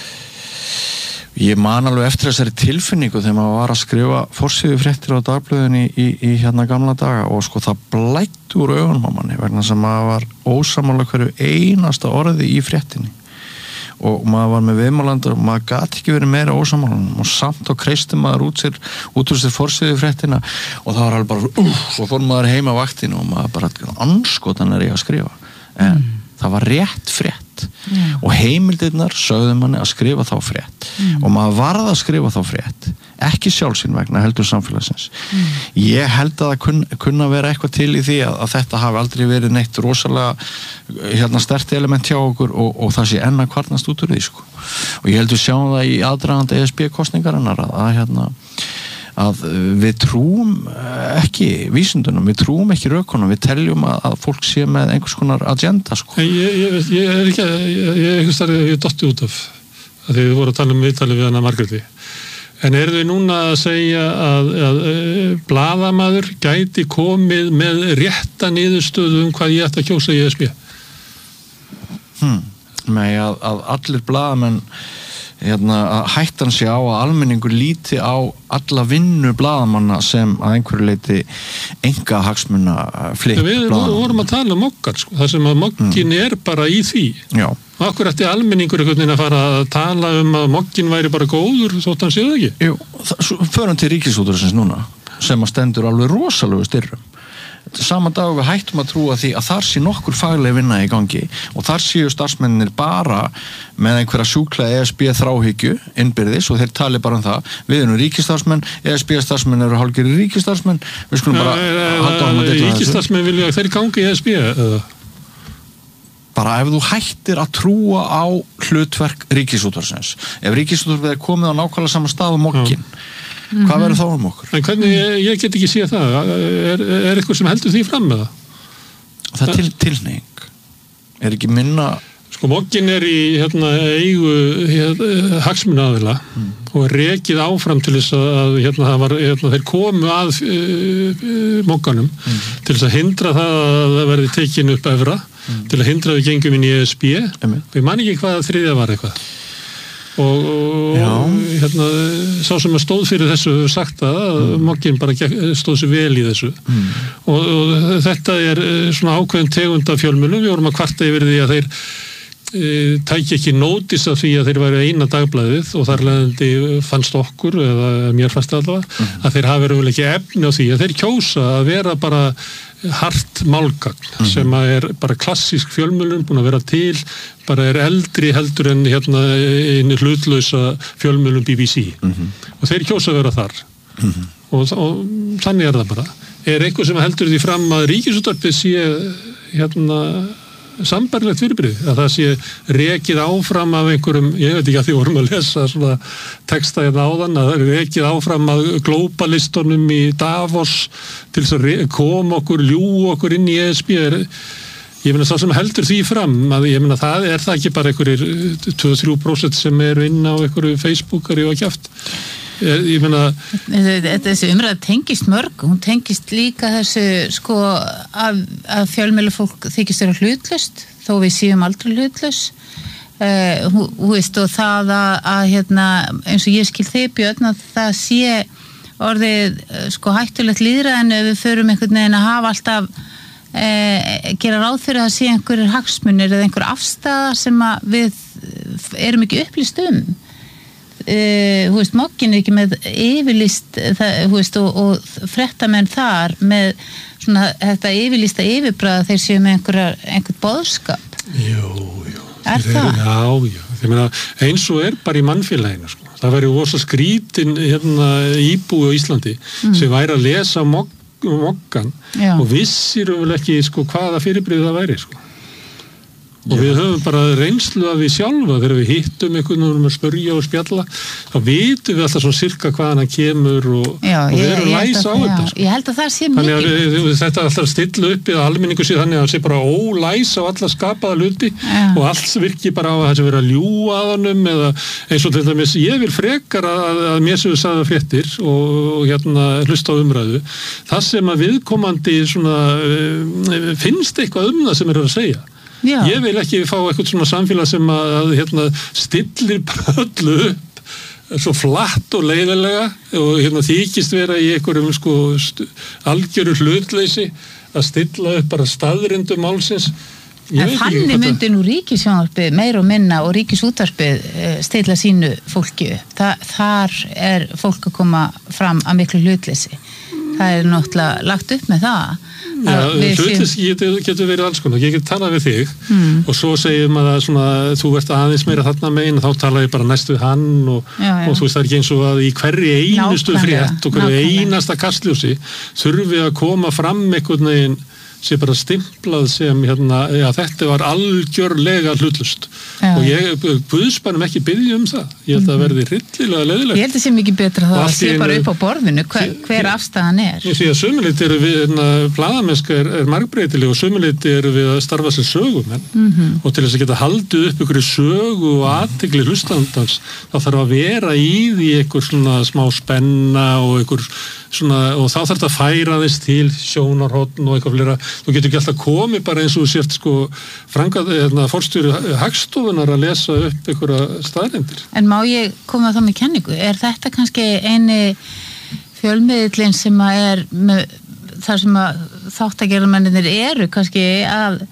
[SPEAKER 1] ég man alveg eftir þessari tilfinningu þegar maður var að skrifa forsíðufréttir á dagblöðinni í gamla daga og sko það blætti úr augunum á manni vegna sem maður var ósammála hverju einasta orði í fréttinni og maður var með viðmálandur og maður gat ekki verið meira ósammálanum og samt og kreisti maður út úr sér forsíðufréttina og það var alveg bara og fór maður heima á vaktinu og maður bara anskotan er ég að skrifa en það var rétt frétt og heimildirnar sögðu manni að skrifa þá frétt og maður varð að skrifa þá frétt ekki sjálfsín vegna heldur samfélagsins ég held að það kunna vera eitthvað til í því að þetta hafi aldrei verið neitt rosalega sterkt element hjá okkur og það sé enn að kvarnast út úr því sko. Og ég held við sjáum það í aðdragandi ESB-kosningarinnar að við trúum ekki vísindunum, við trúum ekki rökunum, við teljum að fólk sé með einhvers konar agenda sko.
[SPEAKER 3] Ég er dotti út af að þið voru að tala viðtali við hana Margréti en eru þið núna að segja að blaðamaður gæti komið með rétta niðurstöðu hvað ég ætti að kjósa í ESB?
[SPEAKER 1] Nei, að allir blaðamenn að hættan sé á að almenningur líti á alla vinnu blaðamanna sem að einhverju leiti enga hagsmuna flipp
[SPEAKER 3] Við vorum að tala Moggan, sko, það sem að Moggin bara í því.
[SPEAKER 1] Já.
[SPEAKER 3] Og akkur ætti almenningur einhvern veginn að fara að tala að Moggin væri bara góður þótt hann séð ekki?
[SPEAKER 1] Jú, förum til Ríkisútvarpsins núna sem að stendur alveg rosalegu styrrum. Sama dag við hættum að trúa því að þar sé nokkur fagleg vinna í gangi og þar séu starfsmennir bara með einhverja sjúkla ESB þráhyggju innbyrðis og þeir tali bara það við erum ríkisstarfsmenn, ESB starfsmenn eru hálfgerðir ríkisstarfsmenn við skulum bara halda á með
[SPEAKER 3] Ríkisstarfsmenn vilja að þeir gangi í ESB
[SPEAKER 1] bara ef þú hættir að trúa á hlutverk Ríkisútvarpsins ef Ríkisútvarpið komið á nákvæmlega sama stað og Moggin hvað verður þá okkur?
[SPEAKER 3] En hvernig, ég get ekki séð það er eitthvað sem heldur því fram með það?
[SPEAKER 1] Það er tilhneiging ekki minna
[SPEAKER 3] Sko Moggin í eigu hagsmunaaðila og rekið áfram til þess að þeir komu að Mogganum til þess að hindra það að það verði tekin upp evra til að hindra við gengum inn í ESB við man ekki hvað þriðja var eitthvað og sá sem að stóð fyrir þessu sagt að Moggin bara stóð sér vel í þessu og þetta svona ákveðin tegund af fjölmiðlum, við vorum að kvarta yfir því að þeir tæki ekki nótis af því að þeir væru eina dagblaðið og þar leðandi fannst okkur eða mér fannst allavega að þeir hafi verið ekki efni á því að þeir kjósa að vera bara hart málgagn sem að bara klassísk fjölmiðlun búin að vera til bara eldri heldur en einu hlutlausa fjölmiðlun BBC og þeir kjósa að vera þar og þannig það bara eitthvað sem heldur því fram að Ríkisútvarpið sé sambærilegt fyrirbrigði, að það sé rekið áfram af einhverjum, ég veit ekki að því vorum að lesa svona texta áðan, að það er rekið áfram af globalistunum í Davos til þess að koma okkur, ljú okkur inn í ESB ég meina það sem heldur því fram að ég meina það ekki bara einhverjir 2-3% sem eru inn á einhverju Facebookari og kjaft ég meina
[SPEAKER 2] þessi umræða tengist mörg hún tengist líka þessu sko að fjölmiðlafólk þykist vera hlutlaust þó við séum aldrei hlutlaus veist og það að eins og ég skil þig Björn að það sé orðið sko hættulegt lýðræði en við förum einhvern veginn að hafa alltaf gera ráð fyrir að sé einhverjir hagsmunir eða einhver afstæða sem að við erum ekki upplýst Moggin ekki með yfirlýst og fréttamenn þar með svona þetta yfirlýsta yfirbragð þeir séu með einhvern boðskap
[SPEAKER 3] Jú
[SPEAKER 2] það?
[SPEAKER 3] Já, ég meina eins og bara í mannfélaginu sko. Það væri rosa skrítin íbúi á Íslandi sem væri að lesa Moggan og vissir vel ekki sko, hvaða fyrirbrigði það væri sko. Og við höfum bara reynslu af því sjálfa þegar við hittum einhvern veginn að spyrja og spjalla þá vitum við alltaf svona sirka hvaðan hann kemur og við erum læs á þetta sko.
[SPEAKER 2] Ég held að það sé mikið
[SPEAKER 3] Þannig að þetta alltaf stilla upp í að almenningu sé þannig að það sé bara ólæs á alla skapaða hluti og allt virki bara á að það sé verið að ljúga að honum eða eins og til dæmis ég vil frekar að mér sem við sagði fréttir og hlusta á umræðu það sem að viðkomandi svona finnst eitthvað það sem að segja
[SPEAKER 2] Já.
[SPEAKER 3] Ég vil ekki fá eitthvað svona samfélag sem að stillir bara öllu upp svo flatt og leiðilega og þykist vera í einhverjum sko algjöru hlutleysi að stilla upp bara staðrindum málsins.
[SPEAKER 2] En þannig myndi nú Ríkissjónvarpið meira og minna og Ríkisútvarpið stilla sínu fólki upp. Þar fólk að koma fram að miklu hlutleysi. Það náttúrulega lagt upp með það.
[SPEAKER 3] Já, hlutleysi getur verið alls konar. Ég get talað við þig og svo segjum að svona, þú ert aðeins meira þarna megin og þá tala ég bara næst við hann og þú veist það er ekki eins og að í hverri einustu frétt og hverju einasta kastljósi þurfi að koma fram einhvern veginn sé bara stimplað sem þetta var algjörlega hlutlust og ég guðsbænum ekki biðja það ég held að verði hryllilega leiðilegt
[SPEAKER 2] ég held að sé mikið betra það að sé bara upp á borðinu hver afstæðan
[SPEAKER 3] ég sé að sumuleyti eru við blaðamennska margbreytileg og sumuleyti eru við að starfa sem sögumenn og til þess að geta haldið upp ykkur sögu og athygli hlustandans þá þarf að vera í því einhver svona smá spenna og einhver svona, og þá þarf þetta að færa þess til sjónarhorn og eitthvað fleira þú getur ekki alltaf komið bara eins og sért sko forstjóri Hagstofunar að lesa upp einhverja staðreyndir.
[SPEAKER 2] En má ég koma þá með kenningu? Er þetta kannski eini fjölmiðillinn sem að með, þar sem að þáttagerðarmennir eru kannski að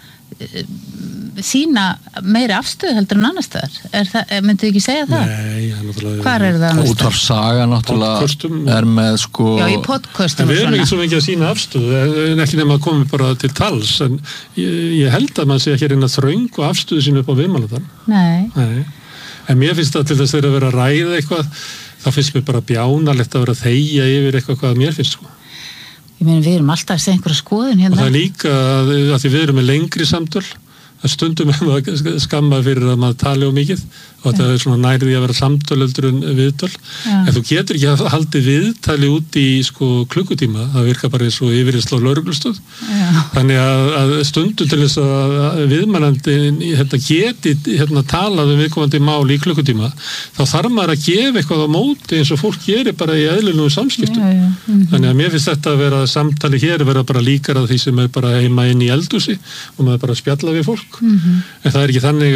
[SPEAKER 2] sína meira afstöðu heldur en annars staðar? Myndu ekki segja það?
[SPEAKER 3] Nei, náttúrulega.
[SPEAKER 2] Hvar það annars staðar?
[SPEAKER 1] Útvarpssaga náttúrulega með sko...
[SPEAKER 2] Já, í podcastum
[SPEAKER 3] og svona. En við erum ekki svo mikið að sína afstöðu, en ekki nema að koma bara til tals, en ég held að maður sé ekki reyna þröng og afstöðu sín upp á viðmælandann. Nei. En mér finnst það til þess að vera að ræða eitthvað, það finnst mér bara bjánalegt að vera að þegja yfir eitthvað hvað mér finnst sko.
[SPEAKER 2] Ég meina, við erum alltaf að segja einhverja skoðun hérna.
[SPEAKER 3] Og það er líka að því við erum með lengri samtöl, að stundum skamma fyrir að maður tali á mikið og þetta svona nærði að vera samtöl en viðtöl. En þú getur ekki haldið viðtali út í sko klukkutíma, það virkar bara eins og yfirhersla á lögreglustöð. Þannig að stundum til þess að viðmælandi geti talað viðkomandi mál í klukkutíma, þá þarf maður að gefa eitthvað á móti eins og fólk gerir bara í eðlilegum samskiptum. Þannig að mér finnst þetta að vera samtali hér, vera bara líkara því sem er bara heima inn í eldhúsi og maður bara spjalla við fólk. En það er ekki þannig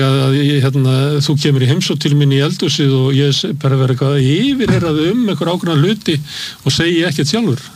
[SPEAKER 3] að þú kemur í heimsókn til mín í eldhúsið og ég bara vera eitthvað yfirherrað einhver ákveðna hluti og segi ekkert sjálfur.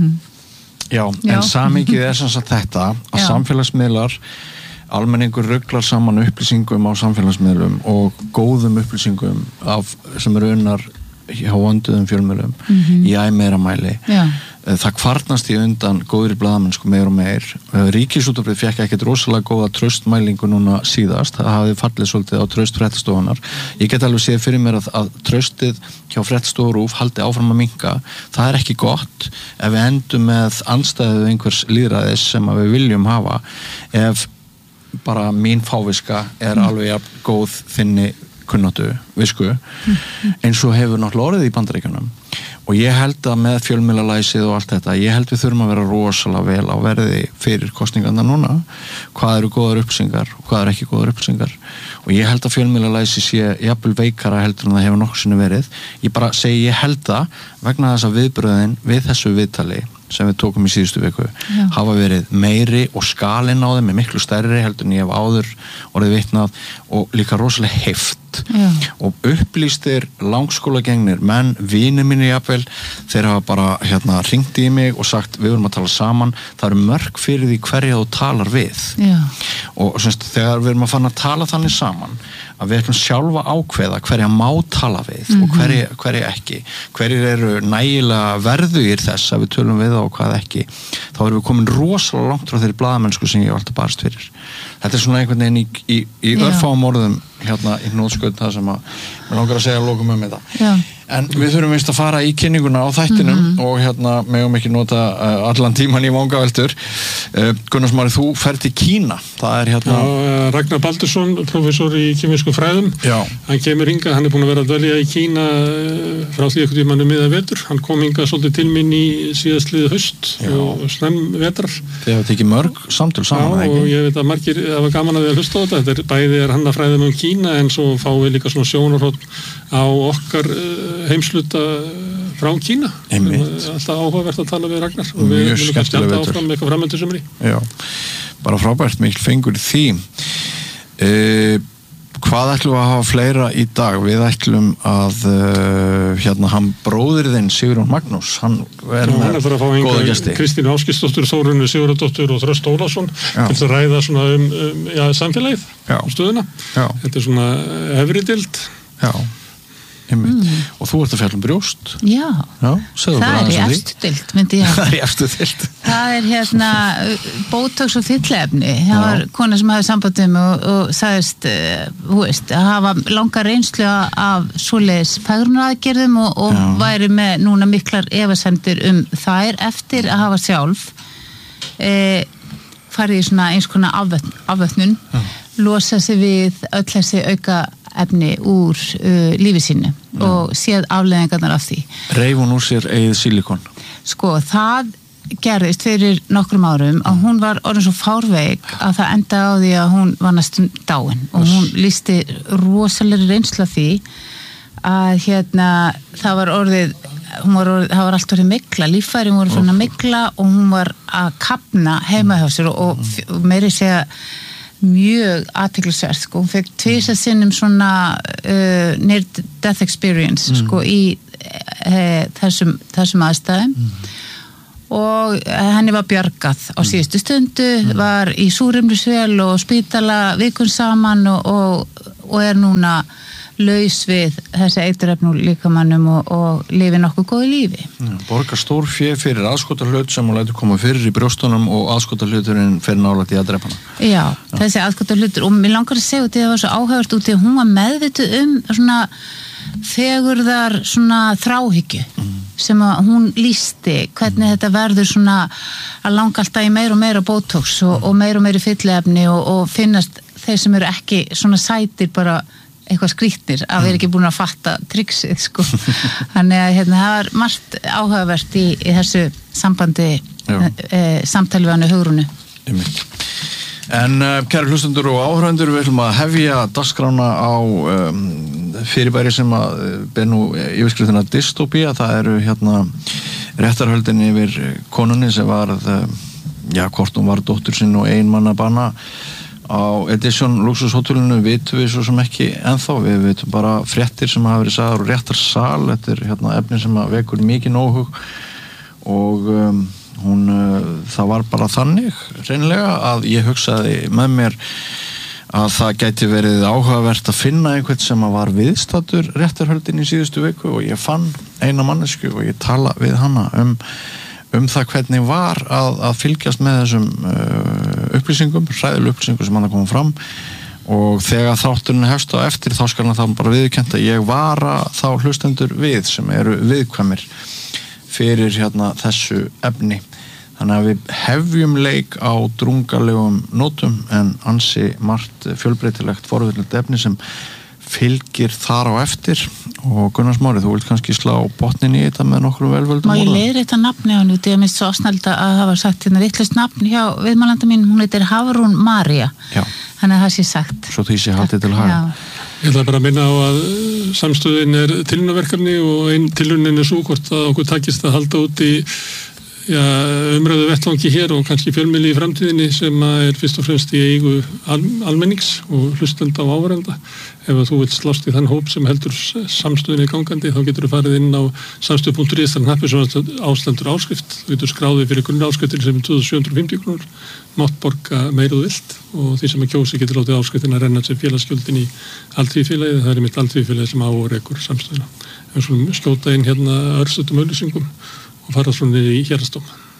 [SPEAKER 1] Já, en samhengið sem sagt þetta að samfélagsmiðlar, almenningur ruglar saman upplýsingum á samfélagsmiðlum og góðum upplýsingum sem eru unnar hjá vönduðum fjölmiðlum í meira mæli. Það kvarnast í undan góðri blaðamennsku meir og meir. Ríkisútvarpið fékk ekkert rosalega góða traustmælingu núna síðast. Það hafði fallið svolítið á traust fréttastofunnar. Ég get alveg séð fyrir mér að traustið hjá fréttastofu RÚV haldi áfram að minnka. Það er ekki gott ef við endum með andstæðu einhvers lýðræðis sem við viljum hafa. Ef bara mín fáviska er alveg góð þinni kunnáttu, visku, eins og hefur náttúrulega orðið í Bandaríkjunum. Og ég held að með fjölmiðlalæsið og allt þetta, ég held við þurfum að vera rosalega vel á verði fyrir kosningarna núna, hvað eru góðar upplýsingar og hvað eru ekki góðar upplýsingar. Og ég held að fjölmiðlalæsi sé jafnvel veikara heldur en það hefur nokkuð sinni verið. Ég bara segi ég held það vegna þess að viðbröðin við þessu viðtali sem við tókum í síðustu viku hafa verið meiri og skalinn á þeim er miklu stærri heldur en ég hef áður orðið vitnað og líka rosalega heift og upplýstir langskólagengnir menn, vinir mínir jafnvel þeir hafa bara hringt í mig og sagt við erum að tala saman, það eru mörk fyrir því hverja þú talar við og semst, þegar við erum að fara að tala þannig saman að við ætlum sjálfa ákveða hverja má tala við og hverja ekki hverjir eru nægilega verðugir þess að við tölum við og hvað ekki þá erum við komin rosalega langt frá þeirri blaðamennsku sem ég var alltaf barst fyrir þetta er svona einhvern veginn í örfáum orðum í hnóðsköld það sem að mér langar að segja að lókum þetta en við þurfum vist að fara í kynninguna á þættinum og megum ekki nota allan tíman í vangaveltur Gunnar Smári, þú ferð til Kína það er
[SPEAKER 3] Ragnar Baldursson, professor í kemískum fræðum hann kemur hingað, hann er búin að vera að dvelja í Kína frá því einhvern tímann miðað vetur hann kom hingað svolítið til mín í síðastliðið haust og snem vetrar
[SPEAKER 1] Þið hafa tekið mörg samtöl saman
[SPEAKER 3] og ég veit að margir hafa gaman að við að hlusta á þetta bæði er hann að fræðum Kína en svo fáum við líka svona sjónarhorn á okkar heimsluta frá Kína sem er alltaf áhugavert að tala við Ragnar og við munum kannski alltaf áfram eitthvað framöndu sumri
[SPEAKER 1] bara frábært, mikil fengur því hvað ætlum við að hafa fleira í dag við ætlum að hann bróðir þinn Sigurjón Magnús hann er með góða gesti
[SPEAKER 3] Kristínu Áskisdóttur, Þórunni Sigurðardóttur og Þröst Ólafsson til að ræða svona samfélagið stöðuna þetta er svona efri deild
[SPEAKER 1] og þú ert að fjalla brjóst
[SPEAKER 2] það er í efstu deild myndi ég
[SPEAKER 1] það er í efstu deild
[SPEAKER 2] það er botox og fyllefni það var kona sem hafði sambandum og sagðist að hafa langa reynslu af svoleiðis fegrunaraðgerðum og væri með núna miklar efasemdir þær eftir að hafa sjálf farið í svona eins konar afvötnun losa sig við öll þessi auka efni úr lífi sínu og séð afleiðingarnar af því.
[SPEAKER 1] Reif hún úr sér eigið silikon?
[SPEAKER 2] Sko, það gerðist fyrir nokkrum árum að hún var orðin svo fárveik að það endaði á því að hún var næstum dáin og hún lýsti rosalegri reynslu af því að það var orðið það var allt verið mikla, líffærin voru fyrir að mikla og hún var að kapna heima hjá sér og meiri segja mjög athyglisvert, sko, hún fekk 2 sinnum svona near death experience, sko, í þessum aðstæðum og henni var bjargað á síðustu stundu, var í súrefnisvél og spítala vikun saman og er núna laus við þessi eiturefni úr líkamannum og lifi nokkuð góðu lífi.
[SPEAKER 1] Borgar stór fé fyrir aðskotahlut sem hún lætur koma fyrir í brjóstunum og aðskotahluturinn fyrir nálægt í að drepa hana.
[SPEAKER 2] Já, þessi aðskotahlutur, og mér langar að segja út í það var svo áhugavert út í að hún var meðvituð svona fegurðar svona þráhyggju sem að hún lýsti hvernig þetta verður svona að langa alltaf í meira og meira botox og meira og meira fylliefni og finnast þeir sem eru ekki svona sætir bara eitthvað skrýtnir að vera ekki búin að fatta triksið, sko. Þannig að það var margt áhugavert í þessu sambandi samtali við hann Hugrúnu.
[SPEAKER 1] En kæru hlustendur og áhörvendur, við ætlum að hefja dagskrána á fyrirbæri sem að ber nú yfirskriftina dystopía. Það eru réttarhöldin yfir konunni sem varð, hvort hún var dóttur sinn og einmanna banna á Edition luxushótelinu vitum við svo sem ekki ennþá, við vitum bara fréttir sem hafa verið sagðar og réttarsal, þetta er efni sem að vekur mikið nóhug og það var bara þannig hreinlega að ég hugsaði með mér að það gæti verið áhugavert að finna einhvern sem að var viðstaddur réttarhöldin í síðustu viku og ég fann eina mannesku og ég tala við hana það hvernig var að fylgjast með þessum upplýsingum, hræðilegum upplýsingum sem hann að koma fram og þegar þátturinn hefst á eftir þá skal hann það bara viðurkennt að ég vara þá hlustendur við sem eru viðkvæmir fyrir þessu efni. Þannig að við hefjum leik á drungalegum nótum en ansi margt fjölbreytilegt forvitnilegt efni sem fylgir þar á eftir og Gunnar Smári, þú vilt kannski slá botnin í þetta með nokkrum velvöldum
[SPEAKER 2] orðum? Má ég leiðrétta nafni á henni út, ég minnst svo snælda að hafa sagt vitlaust nafn hjá viðmælanda mín, hún heitir Hafrún María. Já. Þannig að það sé sagt. Svo
[SPEAKER 1] því sé haldið til haga.
[SPEAKER 3] Ég ætla bara að minna á að samstöðin er tilraunaverkefni og einn tilraunin er svo hvort að okkur takist að halda út í umræðu vettvangi hér og kannski fjölmiðli í framtíðinni sem er fyrst og fremst í eigu almennings og hlustenda á áhorfenda. Ef þú vilt slást í þann hóp sem heldur samstöðinni gangandi þá getur þú farið inn á samstöð.is þannig hnappir sem ástendur áskrift. Þú getur skráðið fyrir grunnáskriftinu sem er 2750 krónur, mátt borga meira og vilt og því sem er kjósi getur látið áskriftina renna sem félagsgjöldin í Alþýðufélagið. Það er mitt Alþýðufélagið sem árekur samstöðina. En svo skjóta inn örstutum auglýsingum og fara svona í héraðsdóm.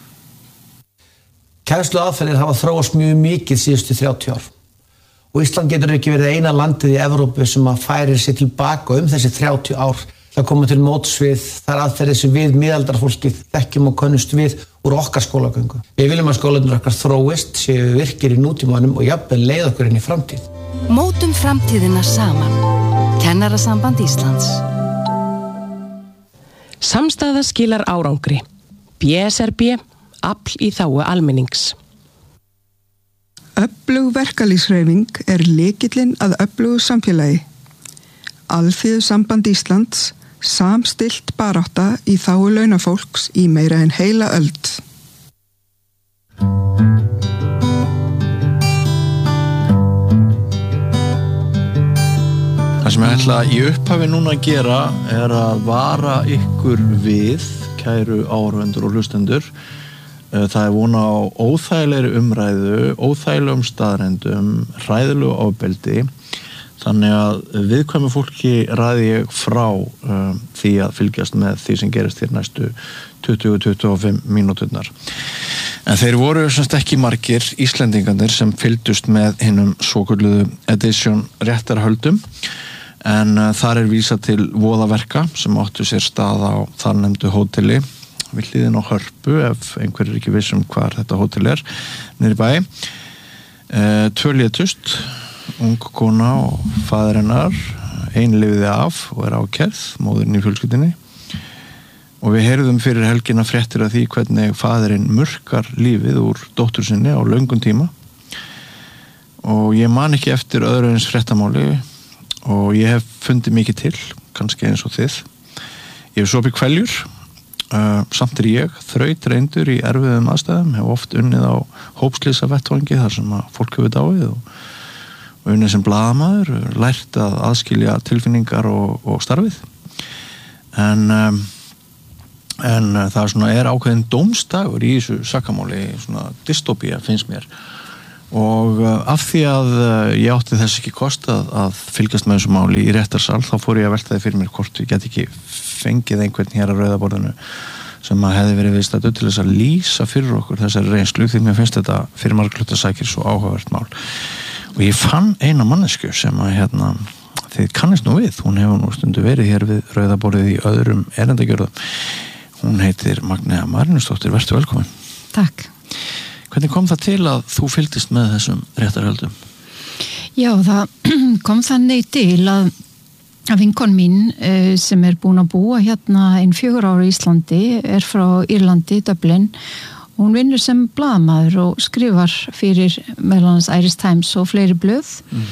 [SPEAKER 4] Kennsluaðferðir hafa þróast mjög mikið síðustu 30 ár og Ísland getur ekki verið eina landið í Evrópu sem að færir sig tilbaka þessi 30 ár til að koma til móts við þar aðferðir sem við miðaldarfólkið þekkjum og könnust við úr okkar skólagöngu. Við viljum að skólarnir okkar þróist, séu virkir í nútímanum og jafnvel leið okkur inn í framtíð.
[SPEAKER 5] Mótum framtíðina saman. Kennarasamband Íslands. Samstaða skilar árangri. BSRB, afl í þágu almennings.
[SPEAKER 6] Öflug verkalýðshreyfing er lykillinn að öflugu samfélagi. Alþýðusamband Íslands, samstillt barátta í þágu launafólks í meira en heila öld.
[SPEAKER 1] Það sem ég ætla í upphafi núna að gera er að vara ykkur við, kæru áhorfendur og hlustendur. Það er vona á óþægilegri umræðu, óþægilegum staðrendum, hræðilegu ofbeldi. Þannig að viðkvæmu fólki ræði ég frá því að fylgjast með því sem gerist hér næstu 20-25 mínúturnar. En þeir voru semst ekki margir Íslendingarnir sem fylgdust með hinum svokölluðu Edition réttarhöldum. En þar er vísað til voðaverka sem áttu sér stað á þarnefndu hóteli við hliðin á Hörpu ef einhver er ekki viss hvar þetta hótel er niðri bæ. 2 létust, ung kona og faðir hennar, ein lifiði af og er ákærð, móðurinn í fjölskyldunni. Og við heyrðum fyrir helgina fréttir af því hvernig faðirinn murkar lífið úr dóttur sinni á löngum tíma. Og ég man ekki eftir öðru eins fréttamáli og ég hef fundið mikið til, kannski eins og þið. Ég hef sopið hveljur Samt ég þrautreyndur í erfiðum aðstæðum, hef oft unnið á hópslýsa vettvangi þar sem að fólk hefur dáið og unnið sem blaðamaður, lært að aðskilja tilfinningar og starfið en það svona ákveðin dómstagur í þessu sakamáli, svona dystopía finnst mér og af því að ég átti þess ekki kost að fylgjast með þessu máli í réttarsal þá fór ég að velta það fyrir mér hvort ég get ekki fengið einhvern hér að Rauða borðinu sem að hefði verið viðstaddur til þess að lýsa fyrir okkur þessari reynslu því mér finnst þetta fyrir margar hluta sækir svo áhugavert mál og ég fann eina mannesku sem að þið kannist nú við, hún hefur nú stundu verið hér við Rauða borðið í öðrum erendagjörðum, hún heitir Magnea Marinusdóttir, vertu velkomin.
[SPEAKER 7] Takk.
[SPEAKER 1] Hvernig kom það til að þú fylgdist með þessum réttarhöldum?
[SPEAKER 7] Já, það kom þannig til að vinkon mín sem búin að búa hérna 4 ára í Íslandi, frá Írlandi, Dublin, hún vinnur sem blaðamaður og skrifar fyrir meðal annars Irish Times og fleiri blöð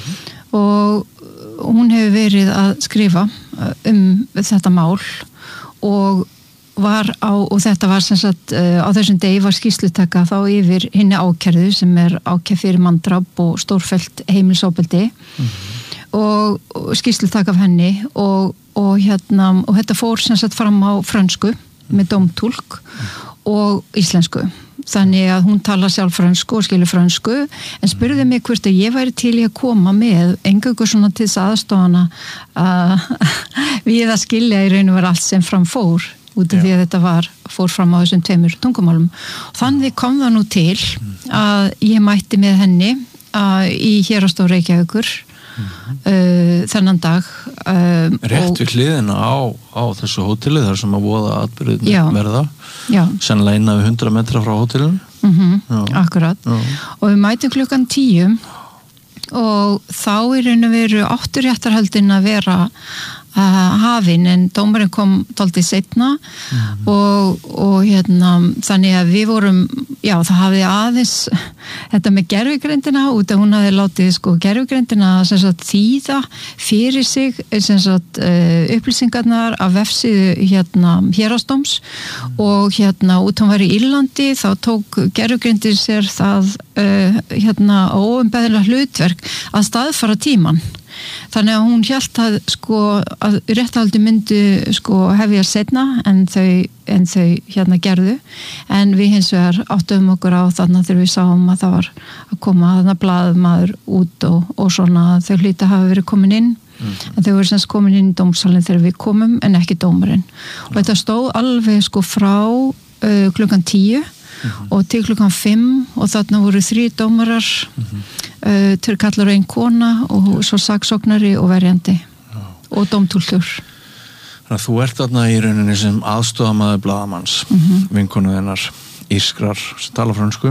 [SPEAKER 7] og hún hefur verið að skrifa þetta mál og þetta var sem sagt á þessum degi var skýrslutaka þá yfir hinni ákærðu sem ákærð fyrir manndráp og stórfellt heimilisofbeldi og skýrslutaka af henni og þetta fór sem sagt fram á frönsku með dómtúlk og íslensku þannig að hún tala sjálf frönsku og skilur frönsku en spurði mig hvort að ég væri til í að koma með eingöngu svona til þess aðstofana við að skilja í raun og vera allt sem fram fór út af því að þetta fór fram á þessum 2 tungumálum. Þannig kom það nú til að ég mætti með henni í Héraðsdómi Reykjavíkur þennan dag.
[SPEAKER 1] Rétt við hliðina á þessu hóteli þar sem að voða atbyrðin verða. Sennilega innan við 100 metra frá hótelinu.
[SPEAKER 7] Akkurat. Og við mætum klukkan 10 og þá í raun og veru áttu réttarhöldin að vera hafin en dómarinn kom dálítið seinna og þannig að við vorum það hafði aðeins þetta með gervigreindina út að hún hafði látið gervigreindina sem sagt þýða fyrir sig sem sagt upplýsingarnar af vefsíðu Héraðsdóms og út hann var í Írlandi þá tók gervigreindin sér það óumbeðilega hlutverk að staðfara tímann. Þannig að hún hélt að réttarhaldi myndu hefja seinna en þau gerðu en við hins vegar áttum okkur á þarna þegar við sáum að það var að koma þarna blaðmaður út og svona þau hlýta hafa verið komin inn en þau voru semst komin inn í dómsalinn þegar við komum en ekki dómarinn og þetta stóð alveg frá klukkan 10 og til klukkan 5 og þarna voru 3 dómarar til kallar og 1 kona og svo saksóknari og verjandi og dómtúlkur.
[SPEAKER 1] Þannig að þú ert þarna í rauninni sem aðstofamaður blaðamanns vinkonu þennar írskrar sem tala frönsku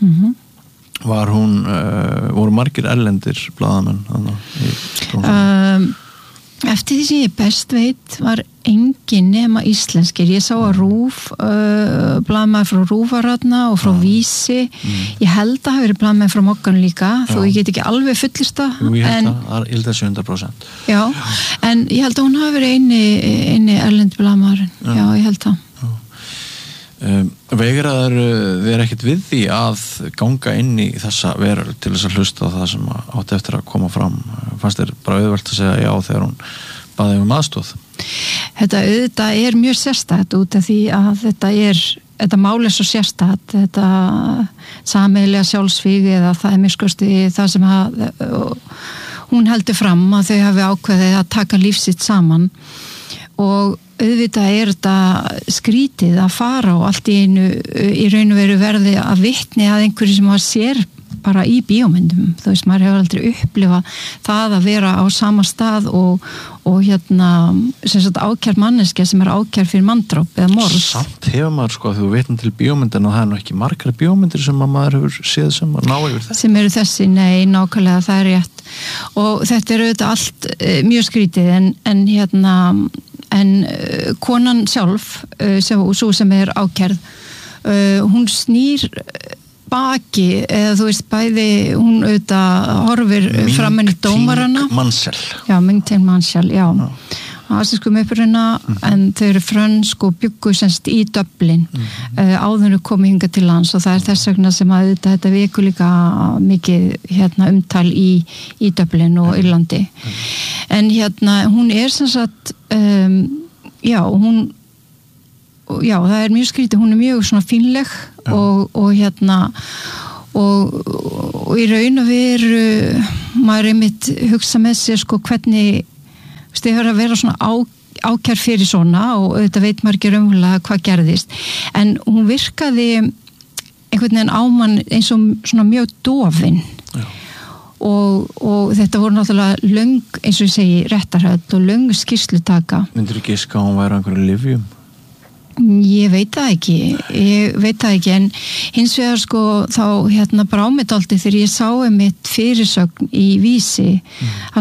[SPEAKER 1] voru margir erlendir blaðamenn þarna
[SPEAKER 7] eftir því sem ég best veit var engin nema íslenskir. Ég sá að RÚV blaðmaður frá RÚV var þarna og frá Vísi. Ég held að hafa verið blaðmaður frá Moggan líka þó ég get ekki alveg fullista.
[SPEAKER 1] Ég held að 100%.
[SPEAKER 7] Já, en ég held að hún hafi verið eini erlend blaðmaðurinn. Já, ég held það.
[SPEAKER 1] Veigraðar þið ekkert við því að ganga inn í þessa veröld til þess að hlusta á það sem átti eftir að koma fram fannst þér bara auðvelt að segja já þegar hún baði aðstoð?
[SPEAKER 7] Þetta auðvitað mjög sérstætt út af því að þetta mál svo sérstætt þetta sameiginlega sjálfsvíg eða það miskusti það sem hún heldur fram að þau hafi ákveðið að taka líf sitt saman og auðvitað þetta skrítið að fara og allt í raun og veru verði að vitni að einhverju sem sér bara í bíómyndum. Þú veist, maður hefur aldrei upplifað það að vera á sama stað og sem sagt ákærð manneskja sem ákærð fyrir manndráp eða morð.
[SPEAKER 1] Samt hefur maður þegar þú vitnar til bíómyndin og það nú ekki margar bíómyndir sem maður hefur séð sem að ná yfir þetta.
[SPEAKER 7] Sem eru þessi, nei, nákvæmlega, það rétt. Og þetta auðvitað allt mjög skrítið en konan sjálf, svo sem ákærð, hún snýr baki, eða þú veist bæði, hún auðvitað horfir framan í dómarana.
[SPEAKER 1] Ming-Ting Mansell.
[SPEAKER 7] Já, Ming-Ting Mansell, já. asískum uppruna en þau eru frönsk og bjuggu semst í Dublin áður komu hingað til lands og það þess vegna sem að þetta vekur líka mikið umtal í Dublin og Írlandi en hún sem sagt það mjög skrítið, hún mjög svona fínleg og í raun og veru maður einmitt hugsa með sér sko hvernig þau að vera svona ákær fyrir svona og þetta veit maður ekki raunverulega hvað gerðist en hún virkaði einhvern veginn á mann eins og svona mjög dofin og þetta voru náttúrulega löng eins og ég segi réttarhöld og löng skýrslutaka.
[SPEAKER 1] Myndirðu giska að hún væri á einhverju lyfjum?
[SPEAKER 7] Ég veit það ekki en hins vegar sko þá brá mig dálítið þegar ég sá einmitt fyrirsögn í Vísi